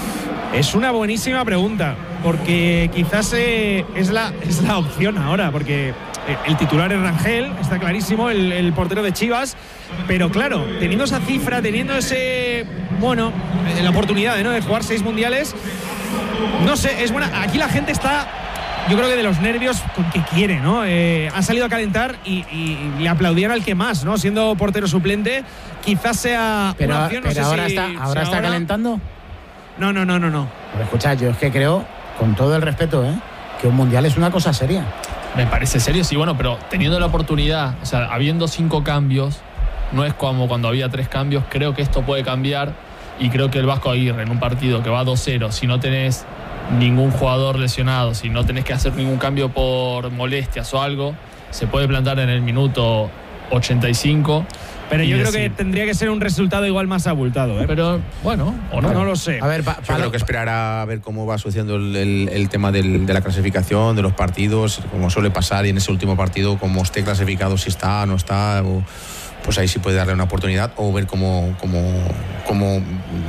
Es una buenísima pregunta, porque quizás eh, es, la, es la opción ahora, porque el titular es Rangel, está clarísimo, el, el portero de Chivas, pero claro, teniendo esa cifra, teniendo ese, bueno, la oportunidad, ¿no?, de jugar seis mundiales, no sé, es buena. Aquí la gente está, yo creo que de los nervios con que quiere, ¿no? Eh, ha salido a calentar y, y le aplaudían al que más, ¿no? Siendo portero suplente, quizás sea pero, una opción, no pero sé ahora si, está, ahora si está ahora... calentando. No, no, no, no, no. Pero escucha, yo es que creo, con todo el respeto, ¿eh?, que un mundial es una cosa seria. Me parece serio, sí, bueno, pero teniendo la oportunidad, o sea, habiendo cinco cambios, no es como cuando había tres cambios. Creo que esto puede cambiar y creo que el Vasco Aguirre, en un partido que va dos cero, si no tenés ningún jugador lesionado, si no tenés que hacer ningún cambio por molestias o algo, se puede plantar en el minuto ochenta y cinco. Pero yo decir, creo que tendría que ser un resultado igual más abultado, ¿eh? Pero bueno, o no. No lo sé. A ver, pa, yo creo que esperará a ver cómo va sucediendo el, el, el tema del, de la clasificación, de los partidos, como suele pasar, y en ese último partido, como esté clasificado, si está, no está, o, pues ahí sí puede darle una oportunidad, o ver cómo, cómo, cómo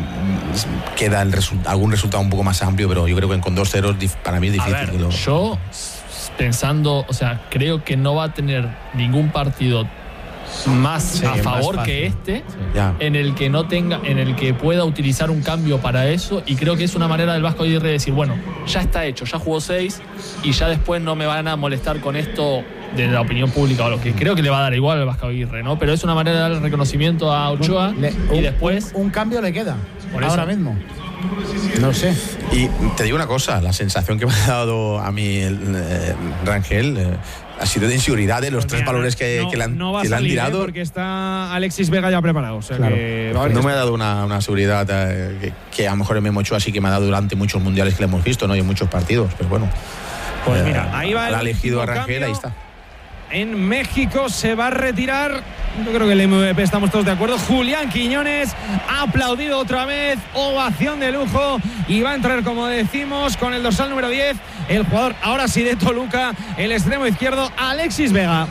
queda el resu algún resultado un poco más amplio, pero yo creo que con dos ceros para mí es difícil. A ver, que lo... yo pensando, o sea, creo que no va a tener ningún partido más sí, a favor más que este, sí. en el que no tenga, en el que pueda utilizar un cambio para eso, y creo que es una manera del Vasco Aguirre de decir, bueno, ya está hecho, ya jugó seis y ya después no me van a molestar con esto de la opinión pública, o lo que creo que le va a dar igual al Vasco Aguirre, ¿no? Pero es una manera de dar el reconocimiento a Ochoa. Le, y un, después un, un cambio le queda por ahora eso. mismo. No sé. Y te digo una cosa, la sensación que me ha dado a mí el, eh, Rangel eh, ha sido de inseguridad de los pues tres mira, valores que, no, que le han, no va que a le han salir, tirado. ¿eh? Porque está Alexis Vega ya preparado. O sea claro. que, no, no me ha dado una, una seguridad eh, que, que a lo mejor el Memo Ochoa sí que me ha dado durante muchos mundiales que le hemos visto, ¿no? Y en muchos partidos, pero bueno. Pues eh, mira, ahí va el ha elegido a Rangel, cambio. ahí está. En México se va a retirar, yo creo que el M V P estamos todos de acuerdo, Julián Quiñones, ha aplaudido otra vez, ovación de lujo, y va a entrar, como decimos, con el dorsal número diez, el jugador ahora sí de Toluca, el extremo izquierdo, Alexis Vega.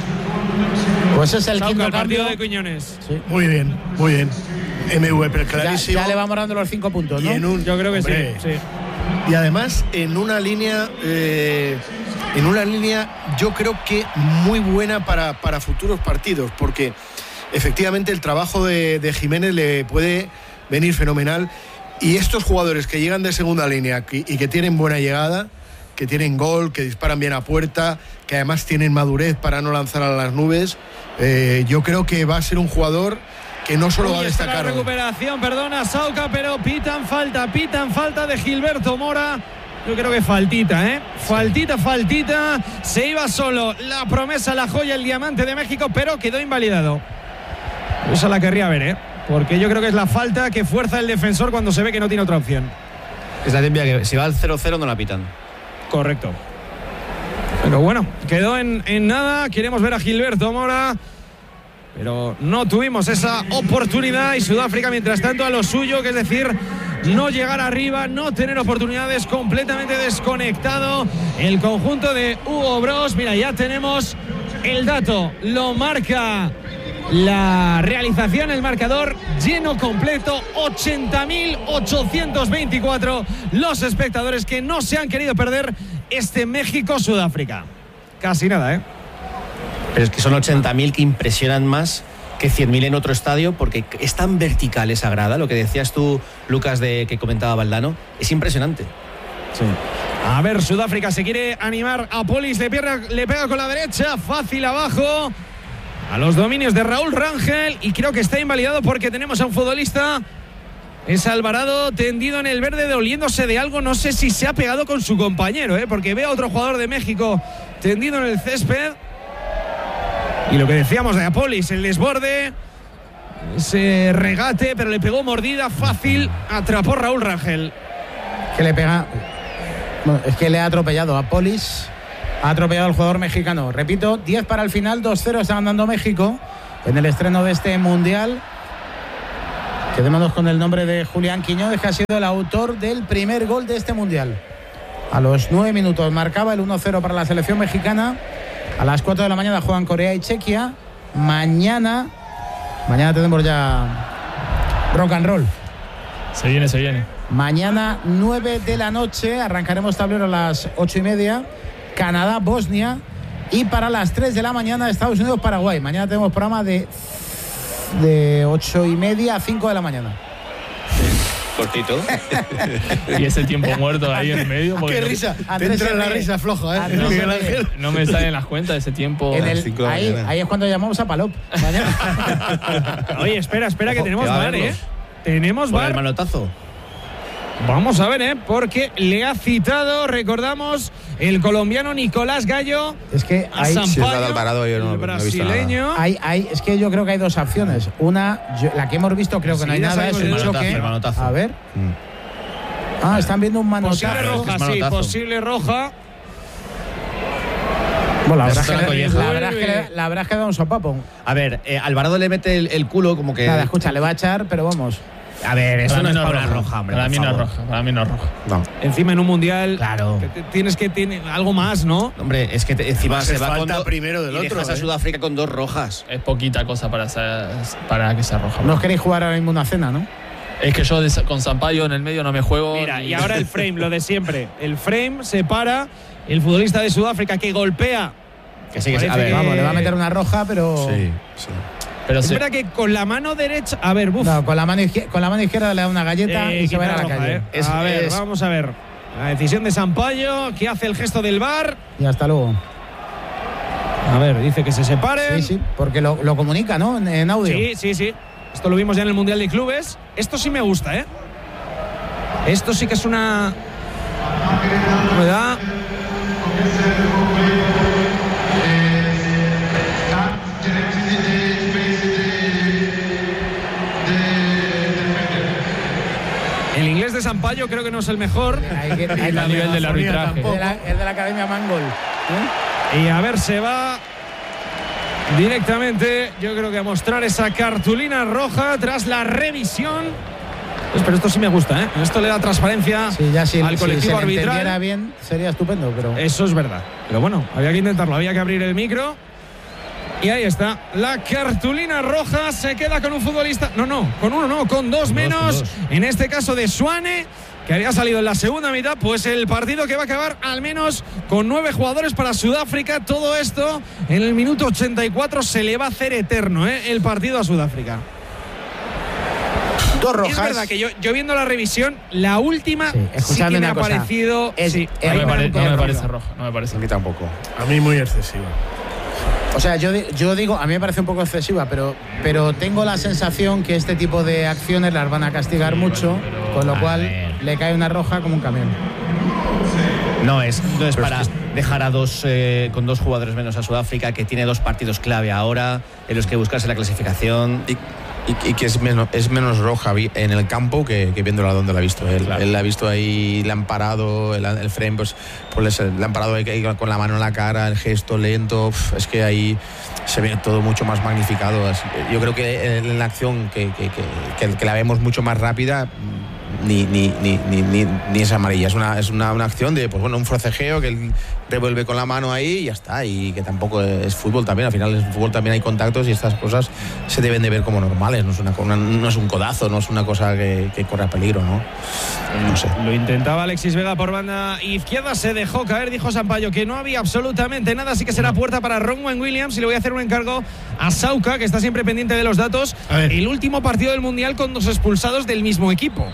Pues es el Sauca, quinto el partido cambio de Quiñones. Sí. Muy bien, muy bien. M V P clarísimo. Ya, ya le vamos dando los cinco puntos, ¿no? Y en un, yo creo que hombre, sí, sí. Y además en una línea eh, en una línea yo creo que muy buena para, para futuros partidos, porque efectivamente el trabajo de, de Jiménez le puede venir fenomenal, y estos jugadores que llegan de segunda línea y, y que tienen buena llegada, que tienen gol, que disparan bien a puerta, que además tienen madurez para no lanzar a las nubes, eh, yo creo que va a ser un jugador que no solo Uy, va a destacar. la recuperación, perdona, Sauca, pero pitan falta, pitan falta de Gilberto Mora. Yo creo que faltita, ¿eh? Faltita, faltita. Se iba solo la promesa, la joya, el diamante de México, pero quedó invalidado. Esa la querría ver, ¿eh? Porque yo creo que es la falta que fuerza el defensor cuando se ve que no tiene otra opción. Es la típica que si va al cero cero no la pitan. Correcto. Pero bueno, quedó en, en nada. Queremos ver a Gilberto Mora, pero no tuvimos esa oportunidad, y Sudáfrica mientras tanto a lo suyo, que es decir, no llegar arriba, no tener oportunidades, completamente desconectado el conjunto de Hugo Broos. Mira, ya tenemos el dato, lo marca la realización, el marcador lleno completo, ochenta mil ochocientos veinticuatro los espectadores que no se han querido perder este México-Sudáfrica. Casi nada, ¿eh? Pero es que son ochenta mil que impresionan más que cien mil en otro estadio, porque es tan vertical esa grada, lo que decías tú, Lucas, de que comentaba Valdano, es impresionante. Sí. A ver, Sudáfrica se quiere animar a Polis, le, pierda, le pega con la derecha, fácil abajo, a los dominios de Raúl Rangel, y creo que está invalidado porque tenemos a un futbolista, es Alvarado, tendido en el verde, doliéndose de algo, no sé si se ha pegado con su compañero, ¿eh? Porque veo a otro jugador de México tendido en el césped. Y lo que decíamos de Apolis, el desborde, ese regate, pero le pegó mordida fácil, atrapó Raúl Rangel. Que le pega, bueno, es que le ha atropellado a Polis, ha atropellado al jugador mexicano. Repito, diez para el final, dos cero está ganando México en el estreno de este Mundial. Quedémonos con el nombre de Julián Quiñones, que ha sido el autor del primer gol de este Mundial. A los nueve minutos marcaba el uno cero para la selección mexicana. A las cuatro de la mañana juegan Corea y Chequia. Mañana, mañana tenemos ya rock and roll. Se viene, se viene. Mañana, nueve de la noche, arrancaremos tablero a las ocho y media. Canadá, Bosnia. Y para las tres de la mañana, Estados Unidos, Paraguay. Mañana tenemos programa de, de ocho y media a cinco de la mañana. Cortito. Y ese tiempo muerto ahí en medio. Qué no, risa. Andrés Te entra se la ríe. risa floja, ¿eh? Andrés no, se Miguel ríe. Ángel. no me salen las cuentas de ese tiempo. En el- cinco de la ahí, mañana. ahí es cuando llamamos a Palop. Mañana. Oye, espera, espera, que Ojo, tenemos que va a VAR, ¿eh? verlos. Tenemos Por el VAR. manotazo. Vamos a ver, ¿eh? Porque le ha citado, recordamos, el colombiano Nicolás Gallo Es que a hay, Sampaio, Sí, es la de Alvarado, yo no- el no he visto nada. brasileño. hay, hay, es que yo creo que hay dos opciones. Una, yo- la que hemos visto, creo que no hay Enseguida nada, es sabemos un el choque. manotazo, el manotazo. A ver. Mm. Ah, están viendo un Posible manotazo. roja, Es sí, manotazo. posible roja. Bueno, la Eso verdad, es es una que, colleja. la, verdad es que le- la verdad es que da un sopapo. A ver, eh, Alvarado le mete el, el culo como que... Nada, escucha, le va a echar, pero vamos. A ver, eso Para no mí es no para es una roja. roja, hombre. Para por mí no es favor. roja. Para mí no es roja. No. Encima en un mundial. Claro. que te- Tienes que tener algo más, ¿no? Hombre, es que te- encima Además, se es va con falta do- primero del y otro, dejas a ¿eh? Sudáfrica con dos rojas. Es poquita cosa para, ser- para que sea roja. No os queréis jugar ahora mismo una cena, ¿no? Es que yo de- con Sampaio en el medio no me juego. Mira, ni- y ahora el frame, lo de siempre. El frame separa el futbolista de Sudáfrica que golpea. Que sí, que sí. A Parece ver, que- Vamos, le va a meter una roja, pero. Sí, sí. Pero Es sí. verdad que con la mano derecha. A ver, buf. No, con la mano izquierda, con la mano izquierda le da una galleta Eh, y se va a ir a quizá la roja, calle. ¿eh? Es- a ver, es- vamos a ver. La decisión de Sampaio, que hace el gesto del V A R. Y hasta luego. A ver, dice que se separen. Sí, sí, porque lo, lo comunica, ¿no? En, en audio. Sí, sí, sí. Esto lo vimos ya en el Mundial de Clubes. Esto sí me gusta, ¿eh? Esto sí que es una novedad. El inglés de Sampaio creo que no es el mejor. Hay que- hay que- a nivel del arbitraje. Es de la, es de la Academia Mangol. ¿eh? Y a ver, se va directamente, yo creo que a mostrar esa cartulina roja tras la revisión. Pues, pero esto sí me gusta, ¿eh? Esto le da transparencia Sí, ya si, al si colectivo se le entendiera arbitral. bien, sería estupendo, pero. Eso es verdad. Pero bueno, había que intentarlo, había que abrir el micro. Y ahí está, la cartulina roja se queda con un futbolista. No, no, con uno no, con dos menos. con dos. En este caso de Suane, que había salido en la segunda mitad. Pues el partido que va a acabar al menos con nueve jugadores para Sudáfrica. Todo esto en el minuto ochenta y cuatro se le va a hacer eterno, ¿eh? El partido a Sudáfrica. Dos Es rojas. verdad que yo, yo viendo la revisión, la última Sí, sí, escuchadme que me una ha cosa. parecido. Es- sí, es- No me, ahí pare- un poco no me de parece ruido. roja. No me parece. A mí tampoco. A mí muy excesiva. O sea, yo, di- yo digo, a mí me parece un poco excesiva, pero, pero tengo la sensación que este tipo de acciones las van a castigar Sí, mucho, bueno, pero- con lo a cual ver. le cae una roja como un camión. No es, no es para dejar a dos eh, con dos jugadores menos a Sudáfrica, que tiene dos partidos clave ahora en los que buscarse la clasificación. Y, y- y que es menos, es menos roja vi- en el campo que, que viéndola donde la ha visto. Él, Claro. él la ha visto ahí, le han parado, el, el frame, pues, pues le han parado ahí, ahí con la mano en la cara, el gesto lento. Uf, es que ahí se ve todo mucho más magnificado. Así que yo creo que en la acción que, que, que, que- que la vemos mucho más rápida, ni, ni, ni, ni, ni, ni es amarilla. Es una, es una, una acción de, pues bueno, un forcejeo que él revuelve con la mano ahí y ya está. Y que tampoco es fútbol también. Al final, en fútbol también hay contactos y estas cosas se deben de ver como normales. No es, una, una, no es un codazo, no es una cosa que, que corre a peligro, ¿no? No sé. Lo intentaba Alexis Vega por banda izquierda, se dejó caer, dijo Sampaio que no había absolutamente nada, así que será puerta para Ronwen Williams. Y le voy a hacer un encargo a Sauca, que está siempre pendiente de los datos. El último partido del Mundial con dos expulsados del mismo equipo.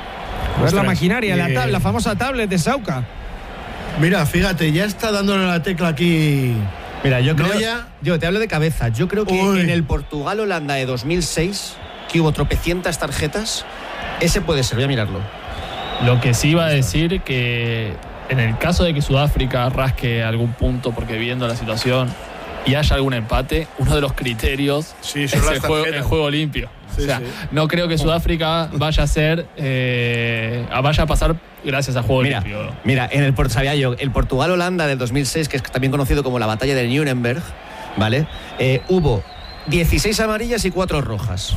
Es la maquinaria, la, tab- la famosa tablet de Sauca. Mira, fíjate, ya está dándole la tecla aquí. Mira, yo creo. Noya. Yo te hablo de cabeza. Yo creo que Uy. en el Portugal-Holanda de dos mil seis, que hubo tropecientas tarjetas, ese puede ser, voy a mirarlo. Lo que sí iba a decir que en el caso de que Sudáfrica rasque algún punto, porque viendo la situación y haya algún empate, uno de los criterios Sí, es son las el juego, tarjetas. el juego limpio. Sí, o sea, sí. no creo que Sudáfrica vaya a ser, eh, vaya a pasar gracias a juego Mira, limpio. mira, en el Port- sabía yo, el Portugal-Holanda del dos mil seis, que es también conocido como la batalla de Nuremberg, ¿vale? Eh, hubo dieciséis amarillas y cuatro rojas.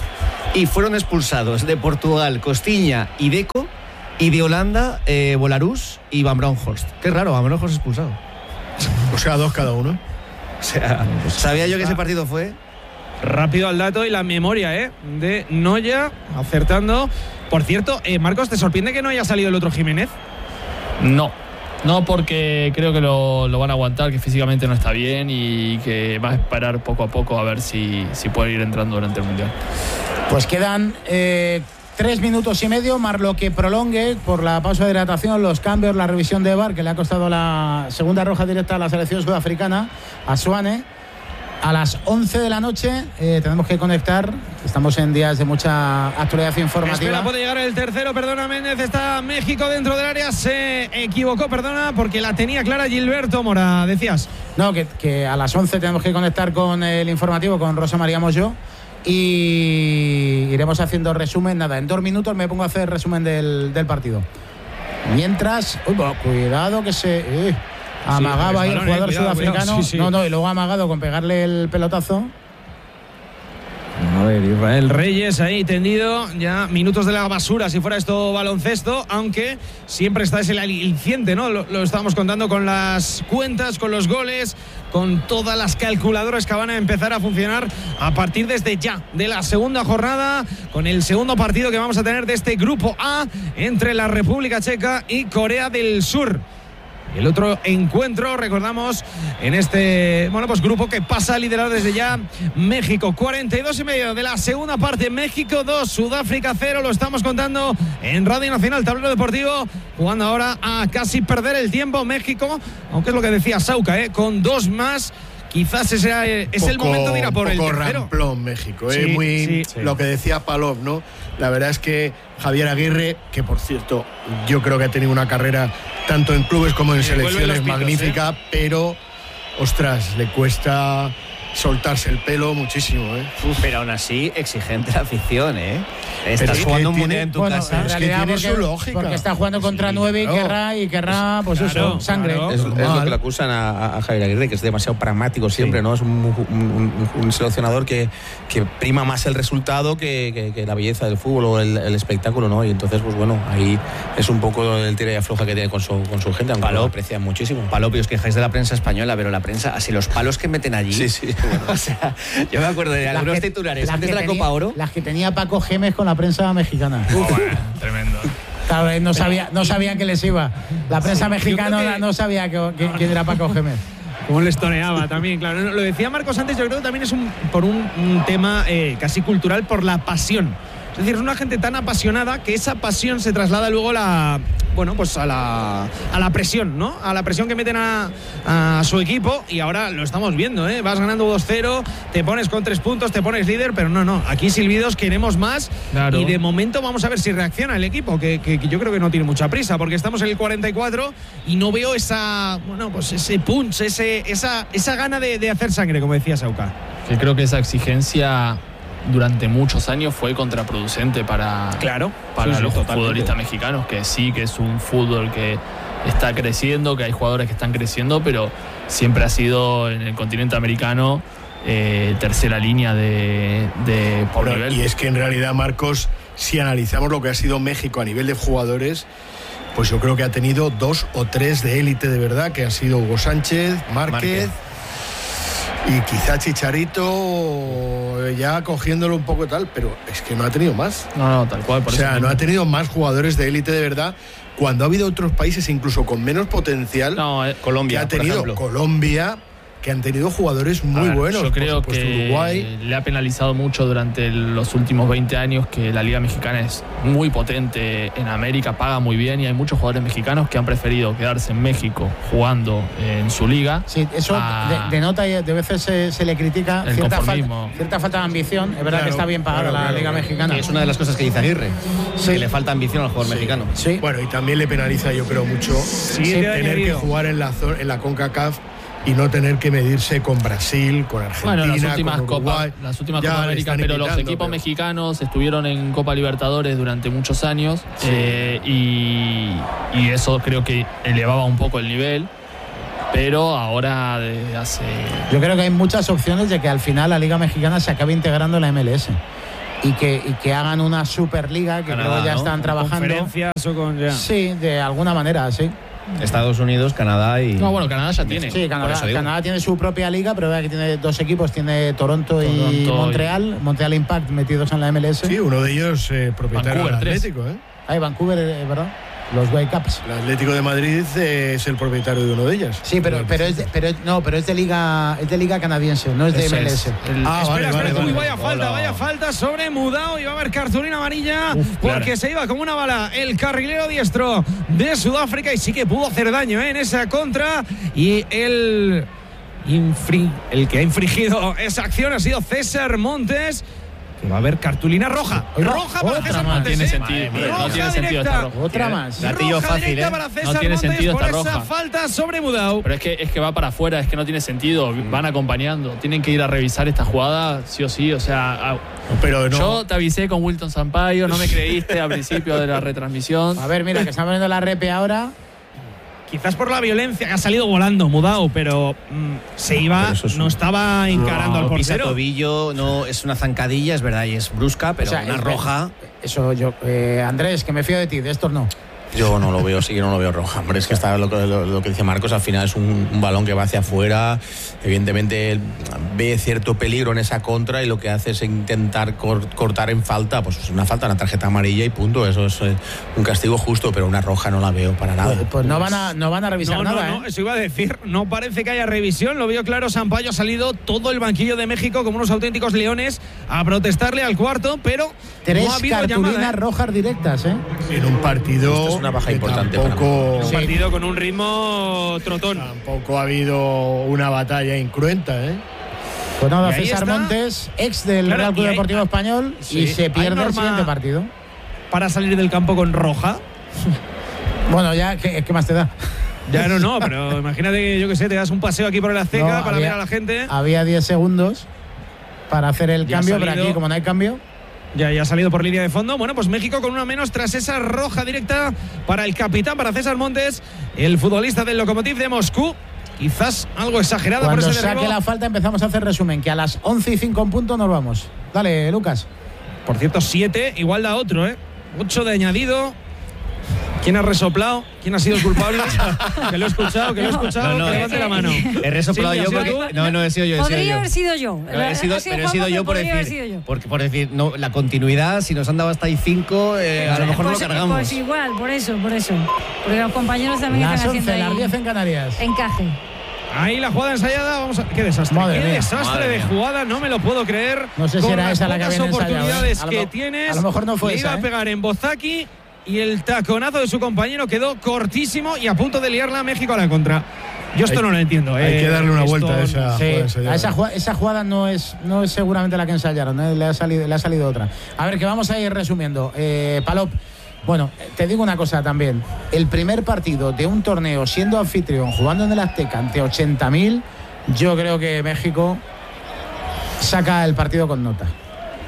Y fueron expulsados de Portugal Costiña y Deco, y de Holanda eh, Bolarus y Van Bronckhorst. Qué raro, Van Bronckhorst expulsado. O sea, dos cada uno. O sea, sabía yo que ese partido fue. Rápido al dato y la memoria, ¿eh? De Noya, acertando. Por cierto, eh, Marcos, ¿te sorprende que no haya salido el otro Jiménez? No, no porque creo que lo, lo van a aguantar, que físicamente no está bien y que va a esperar poco a poco a ver si, si puede ir entrando durante el Mundial. Pues quedan eh, tres minutos y medio, más lo que prolongue por la pausa de hidratación, los cambios, la revisión de V A R, que le ha costado la segunda roja directa a la selección sudafricana, a Suane. A las once de la noche eh, tenemos que conectar. Estamos en días de mucha actualidad informativa. Espera, puede llegar el tercero, perdona Méndez, está México dentro del área, se equivocó, perdona, porque la tenía clara Gilberto Mora, decías. No, que, que a las once tenemos que conectar con el informativo, con Rosa María Moyo, y iremos haciendo resumen. Nada, en dos minutos me pongo a hacer resumen del, del partido. Mientras, uy, bueno, cuidado que se... Eh, amagaba sí, ahí el balón, jugador eh, cuidado, sudafricano. cuidado, sí, sí. No, no, y luego ha amagado con pegarle el pelotazo. A ver, Israel Reyes ahí tendido, ya minutos de la basura si fuera esto baloncesto, aunque siempre está ese aliciente, ¿no? Lo, lo estábamos contando con las cuentas, con los goles, con todas las calculadoras que van a empezar a funcionar a partir desde ya de la segunda jornada, con el segundo partido que vamos a tener de este grupo A entre la República Checa y Corea del Sur. El otro encuentro, recordamos, en este bueno pues grupo que pasa a liderar desde ya México. cuarenta y dos y medio de la segunda parte. México dos, Sudáfrica cero. Lo estamos contando en Radio Nacional, Tablero Deportivo. Jugando ahora a casi perder el tiempo México, aunque es lo que decía Sauca, ¿eh? Con dos más. Quizás ese sea, es poco, el momento de ir a por el tercero. Ramplón México, ¿eh? Sí, Muy sí, sí. Lo que decía Palop, ¿no? La verdad es que Javier Aguirre, que por cierto yo creo que ha tenido una carrera tanto en clubes como en sí, selecciones pitos, magnífica, ¿eh? Pero ostras, le cuesta soltarse el pelo muchísimo, ¿eh? Uf, pero aún así, exigente la afición, ¿eh? Estás es jugando un que mundial tiene- en tu Bueno, casa. en es que realidad tiene porque, su lógica. porque está jugando contra Sí, nueve y claro. querrá, y querrá pues Claro, eso, sangre. claro. Es, es lo normal. que le acusan a, a Javier Aguirre, que es demasiado pragmático siempre, Sí. ¿no? Es un, un- un- un seleccionador que, que prima más el resultado que, que- que la belleza del fútbol o el, el espectáculo, ¿no? Y entonces, pues bueno, ahí es un poco el tira y afloja que tiene con su, con su gente, aunque Palop. lo aprecian muchísimo. Palopio, os quejáis de la prensa española, pero la prensa, así los palos que meten allí. Sí, sí. O sea, yo me acuerdo de Las algunos que- titulares las antes que de la tenía- Copa Oro. Las que tenía Paco Gémez con la prensa mexicana. Oh, bueno, tremendo. Claro, eh, no, sabía, no sabían que les iba. La prensa Sí, mexicana yo creo que- no sabía que- que- quién era Paco Gémez. Como les toreaba también, claro. Lo decía Marcos antes, yo creo que también es un, por un, un tema eh, casi cultural, por la pasión. Es decir, es una gente tan apasionada que esa pasión se traslada luego a la, bueno, pues a la, a la presión, ¿no? A la presión que meten a, a su equipo, y ahora lo estamos viendo, ¿eh? Vas ganando dos cero, te pones con tres puntos, te pones líder, pero no, no. Aquí silbidos queremos más, Claro. y de momento vamos a ver si reacciona el equipo, que, que, que yo creo que no tiene mucha prisa, porque estamos en el cuarenta y cuatro y no veo esa, bueno, pues ese punch, ese, esa, esa gana de, de hacer sangre, como decía Sauca. Que creo que esa exigencia durante muchos años fue contraproducente para, Claro, para sí, sí, los totalmente. futbolistas mexicanos, que sí que es un fútbol que está creciendo, que hay jugadores que están creciendo, pero siempre ha sido en el continente americano eh, tercera línea de, de por Bueno, nivel. y es que en realidad, Marcos, si analizamos lo que ha sido México a nivel de jugadores, pues yo creo que ha tenido dos o tres de élite de verdad, que han sido Hugo Sánchez, Márquez, Márquez. y quizá Chicharito ya cogiéndolo un poco tal, pero es que no ha tenido más. No, no, tal cual. Por o sea, eso no ha tenido más jugadores de élite de verdad, cuando ha habido otros países incluso con menos potencial. No, eh, Colombia, que ha tenido Colombia, que han tenido jugadores muy ver, buenos. Yo creo por supuesto, que Uruguay. le ha penalizado mucho durante los últimos veinte años que la Liga Mexicana es muy potente en América, paga muy bien y hay muchos jugadores mexicanos que han preferido quedarse en México jugando en su liga. Sí, eso a... denota y de veces se, se le critica cierta falta, cierta falta de ambición. Es verdad claro, que está bien pagada claro, la claro, Liga claro. Mexicana. Y es una de las cosas que dice Aguirre, sí. que le falta ambición al jugador sí. mexicano. Sí. Bueno, y también le penaliza, yo creo, mucho Sí, tener que jugar en la, en la CONCACAF y no tener que medirse con Brasil, con Argentina, bueno, las últimas con Uruguay. Copas, las últimas Ya Copa le América, están pero los invitando, equipos pero... mexicanos estuvieron en Copa Libertadores durante muchos años Sí. eh, y, y eso creo que elevaba un poco el nivel, pero ahora desde hace... Yo creo que hay muchas opciones de que al final la Liga Mexicana se acabe integrando en la M L S y que, y que hagan una Superliga que Canadá, creo que ya ¿no? están trabajando. Conferencias o con ya. Sí, de alguna manera, sí. Estados Unidos, Canadá y... No, bueno, Canadá ya tiene. Sí, Canadá, eso digo. Canadá tiene su propia liga, pero vea que tiene dos equipos, tiene Toronto, y Toronto Montreal, y... Montreal Impact metidos en la M L S. Sí, uno de ellos eh, propietario del Vancouver, tres. Atlético, ¿eh? Ahí Vancouver, eh, ¿verdad? Los Whitecaps. El Atlético de Madrid eh, es el propietario de uno de ellas. Sí, pero, pero, es de, pero es- no, pero es de liga, es de liga canadiense, no es de Eso M L es. S. El- Ah, Espera, vale, espera, vale, uy, vale. vaya falta, Hola. vaya falta sobre Mudao y va a haber cartulina amarilla Uf, porque clara. se iba como una bala el carrilero diestro de Sudáfrica y sí que pudo hacer daño ¿eh? en esa contra y el, infri- el que ha infringido esa acción ha sido César Montes. Que va a haber cartulina roja. Oiga, Roja para otra César más. Montes. No tiene ¿eh? sentido, Madre no mía. tiene Roja sentido esta directa. roja. Otra más. Gatillo Roja fácil, directa ¿eh? para César No tiene Montes sentido por esta esa roja. falta sobre Mudao. Pero es que, es que va para afuera, es que no tiene sentido. Van acompañando. Tienen que ir a revisar esta jugada, sí o sí. O sea, a- Pero no. yo te avisé con Wilton Sampaio, no me creíste al principio de la retransmisión. A ver, mira, que está poniendo la repe ahora. Quizás por la violencia que ha salido volando Mudao, pero mm, se iba, Pero eso es no un- estaba encarando al No pisa portero. tobillo, no, es una zancadilla, es verdad, y es brusca, pero O sea, una es- roja... Eso yo. Eh, Andrés, que me fío de ti, de estos no. Yo no lo veo, sí que no lo veo roja. Hombre, es que está lo, que- lo- lo que dice Marcos, al final es un, un balón que va hacia afuera. Evidentemente él ve cierto peligro en esa contra y lo que hace es intentar cor- cortar en falta. Pues es una falta, una tarjeta amarilla y punto. Eso es eh, un castigo justo, pero una roja no la veo para nada. Pues, pues no van a, no van a revisar No, no, nada, no, ¿eh? eso iba a decir. No parece que haya revisión. Lo vio claro Sampaio. Ha salido todo el banquillo de México como unos auténticos leones a protestarle al cuarto, pero Tres no ha habido cartulinas llamada. ¿eh? rojas directas, ¿eh? En un partido. Esto es una baja que importante para Tampoco, Un partido con un ritmo trotón. tampoco ha habido una batalla incruenta, ¿eh? Pues nada, Y ahí César está. Montes, ex del Claro, Real Club y ahí- Deportivo Español, sí, y se hay pierde el norma- siguiente partido. Para salir del campo con roja. Bueno, ya, ¿qué, qué más te da? Ya no, no, pero imagínate que yo que sé, te das un paseo aquí por el Azteca No, para había- ver a la gente. Había diez segundos para hacer el Ya ha cambio, pero salido. aquí, como no hay cambio, Ya, ya ha salido por línea de fondo. Bueno, pues México con una menos tras esa roja directa para el capitán, para César Montes, el futbolista del Lokomotiv de Moscú. Quizás algo exagerado cuando por ese saque derribo. la falta empezamos a hacer resumen, que a las once y cinco en punto nos vamos. Dale, Lucas. Por cierto, siete, igual da otro, ¿eh? ocho de añadido. ¿Quién ha resoplado? ¿Quién ha sido el culpable? Que lo he escuchado, que lo he escuchado, No, no, que levante eh, la mano. He resoplado Sí, yo ¿has sido porque... tú? No, no, he sido yo, he sido Podría yo. haber sido yo. Pero he sido, Ha sido pero he sido Juanma, yo por podría haber decir, sido yo. por, por decir no, la continuidad, si nos han dado hasta ahí cinco, eh, a lo mejor pues, no lo cargamos. Pues igual, por eso, por eso. Porque los compañeros también Las están once, haciendo las ahí diez en Canarias. encaje. Ahí la jugada ensayada, vamos a... ¡Qué desastre! Madre ¡Qué mía. desastre Madre de mía. jugada! No me lo puedo creer. No sé si Con era las esa la que pocas habían ensayado, oportunidades ¿eh? A lo que mo- tienes. a lo mejor no fue le esa, iba a ¿eh? pegar en Bozaki y el taconazo de su compañero quedó cortísimo y a punto de liarla a México a la contra. Yo esto Hay- no lo entiendo. hay eh. que darle una Esto- vuelta a esa- Sí, jugada ensayada. a esa, jugada, esa jugada no es, no es seguramente la que ensayaron, ¿eh? le, ha salido, le ha salido otra. A ver, que vamos a ir resumiendo. Eh, Palop, bueno, te digo una cosa también. El primer partido de un torneo siendo anfitrión, jugando en el Azteca ante ochenta mil, yo creo que México saca el partido con nota.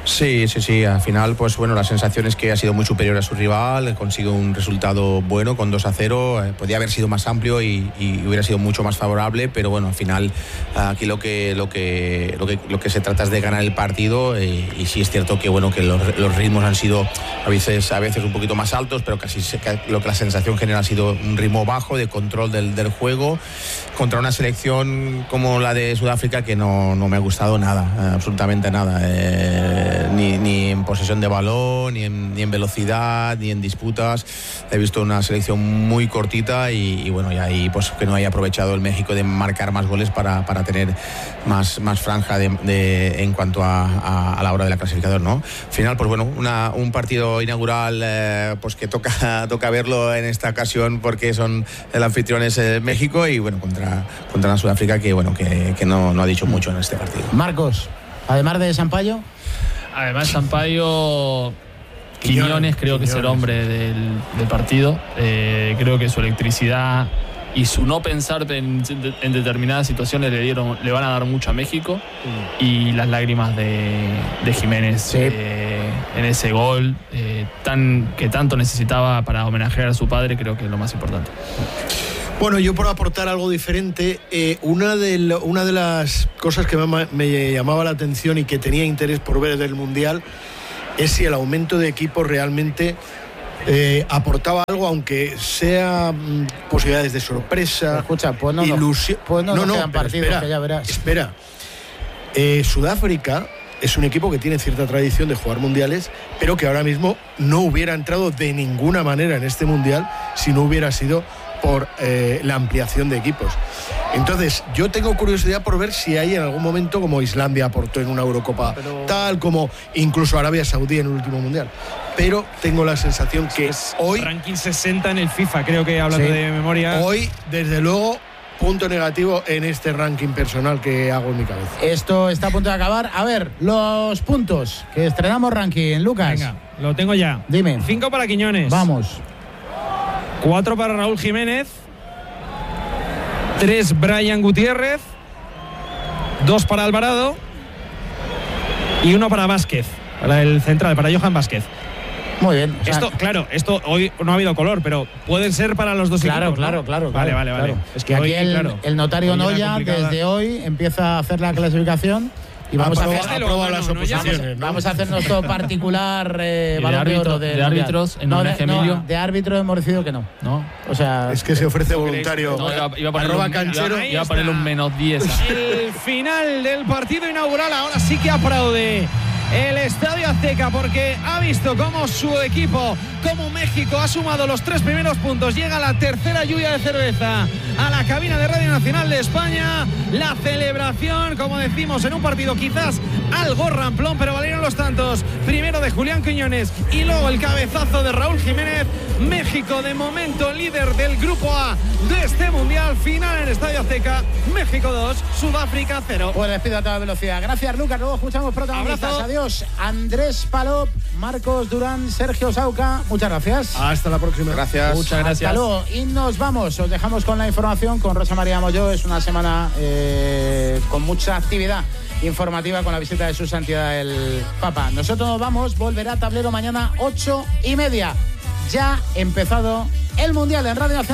Sí, sí, sí. Al final, pues bueno, la sensación es que ha sido muy superior a su rival, consigue un resultado bueno con dos a cero. Eh, podía haber sido más amplio y, y hubiera sido mucho más favorable, pero bueno, al final aquí lo que lo que lo que lo que se trata es de ganar el partido eh, y sí es cierto que bueno que los, los ritmos han sido a veces a veces un poquito más altos, pero casi se, lo que la sensación general ha sido un ritmo bajo de control del, del juego contra una selección como la de Sudáfrica que no, no me ha gustado nada, eh, absolutamente nada. Eh, Ni, ni en posesión de balón, ni en, ni en velocidad, ni en disputas. He visto una selección muy cortita y, y bueno, y ahí pues que no haya aprovechado el México de marcar más goles para, para tener más, más franja de, de, en cuanto a, a, a la hora de la clasificador, ¿no? Al final, pues bueno, una, un partido inaugural eh, pues que toca, toca verlo en esta ocasión porque son el anfitrión es eh, México y bueno, contra, contra la Sudáfrica que bueno, que, que no, no ha dicho mucho en este partido. Marcos, además de Sampaio. Además, Sampaio, Quiñones creo que es el hombre del, del partido. Eh, creo que su electricidad y su no pensar en, en determinadas situaciones le dieron, le van a dar mucho a México. Mm. Y las lágrimas de, de Jiménez sí. eh, en ese gol eh, tan, que tanto necesitaba para homenajear a su padre, creo que es lo más importante. Bueno, yo por aportar algo diferente, eh, una, de lo, una de las cosas que me, me llamaba la atención y que tenía interés por ver del Mundial es si el aumento de equipos realmente eh, aportaba algo, aunque sea mm, posibilidades de sorpresa, escucha, pues no, ilusión. Pues no, no, no, quedan partidos, espera, que ya verás. Espera, eh, Sudáfrica es un equipo que tiene cierta tradición de jugar mundiales, pero que ahora mismo no hubiera entrado de ninguna manera en este Mundial si no hubiera sido por eh, la ampliación de equipos. Entonces, yo tengo curiosidad por ver si hay en algún momento, como Islandia aportó en una Eurocopa, pero... tal como incluso Arabia Saudí en el último Mundial. Pero tengo la sensación que es hoy... ranking sesenta en el FIFA, creo que hablando sí. de memoria. Hoy, desde luego, punto negativo en este ranking personal que hago en mi cabeza. Esto está a punto de acabar. A ver, los puntos que estrenamos ranking, Lucas. Venga, lo tengo ya. Dime. Cinco para Quiñones. Vamos. Cuatro para Raúl Jiménez. Tres Brian Gutiérrez. Dos para Alvarado. Y uno para Vázquez. Para el central, para Johan Vázquez. Muy bien. O sea, esto, claro, esto hoy no ha habido color, pero pueden ser para los dos claro, equipos. Claro, ¿no? claro, Vale, claro. vale, vale. Claro. Es que aquí hoy, el, claro, el notario hoy Noya desde hoy empieza a hacer la clasificación. Y vamos, a, a, hacer, a las oposiciones, vamos, ¿no? vamos a hacer nuestro particular eh, de, árbitro, de, de árbitros en no, un de, Emilio. No, de árbitro hemos decidido que no. No. O sea, es que se ofrece voluntario. No, iba, iba a poner arroba un, canchero. Iba, iba a poner un menos diez. El final del partido inaugural ahora sí que aplaude el Estadio Azteca porque ha visto cómo su equipo, como México, ha sumado los tres primeros puntos. Llega la tercera lluvia de cerveza a la cabina de Radio Nacional de España. La celebración, como decimos, en un partido quizás algo ramplón, pero valieron los tantos. Primero de Julián Quiñones y luego el cabezazo de Raúl Jiménez. México de momento líder del grupo A de este Mundial. Final en Estadio Azteca. México dos, Sudáfrica cero. Pues despido a toda velocidad. Gracias, Lucas. Luego escuchamos protagonistas. Abrazo. Adiós. Andrés Palop, Marcos Durán, Sergio Sauca. Muchas gracias. Hasta la próxima. Gracias. Muchas gracias. Hasta luego. Y nos vamos. Os dejamos con la información con Rosa María Molló. Es una semana eh, con mucha actividad informativa con la visita de su santidad el Papa. Nosotros nos vamos. Volverá a Tablero mañana ocho y media. Ya empezado el Mundial en Radio Nacional.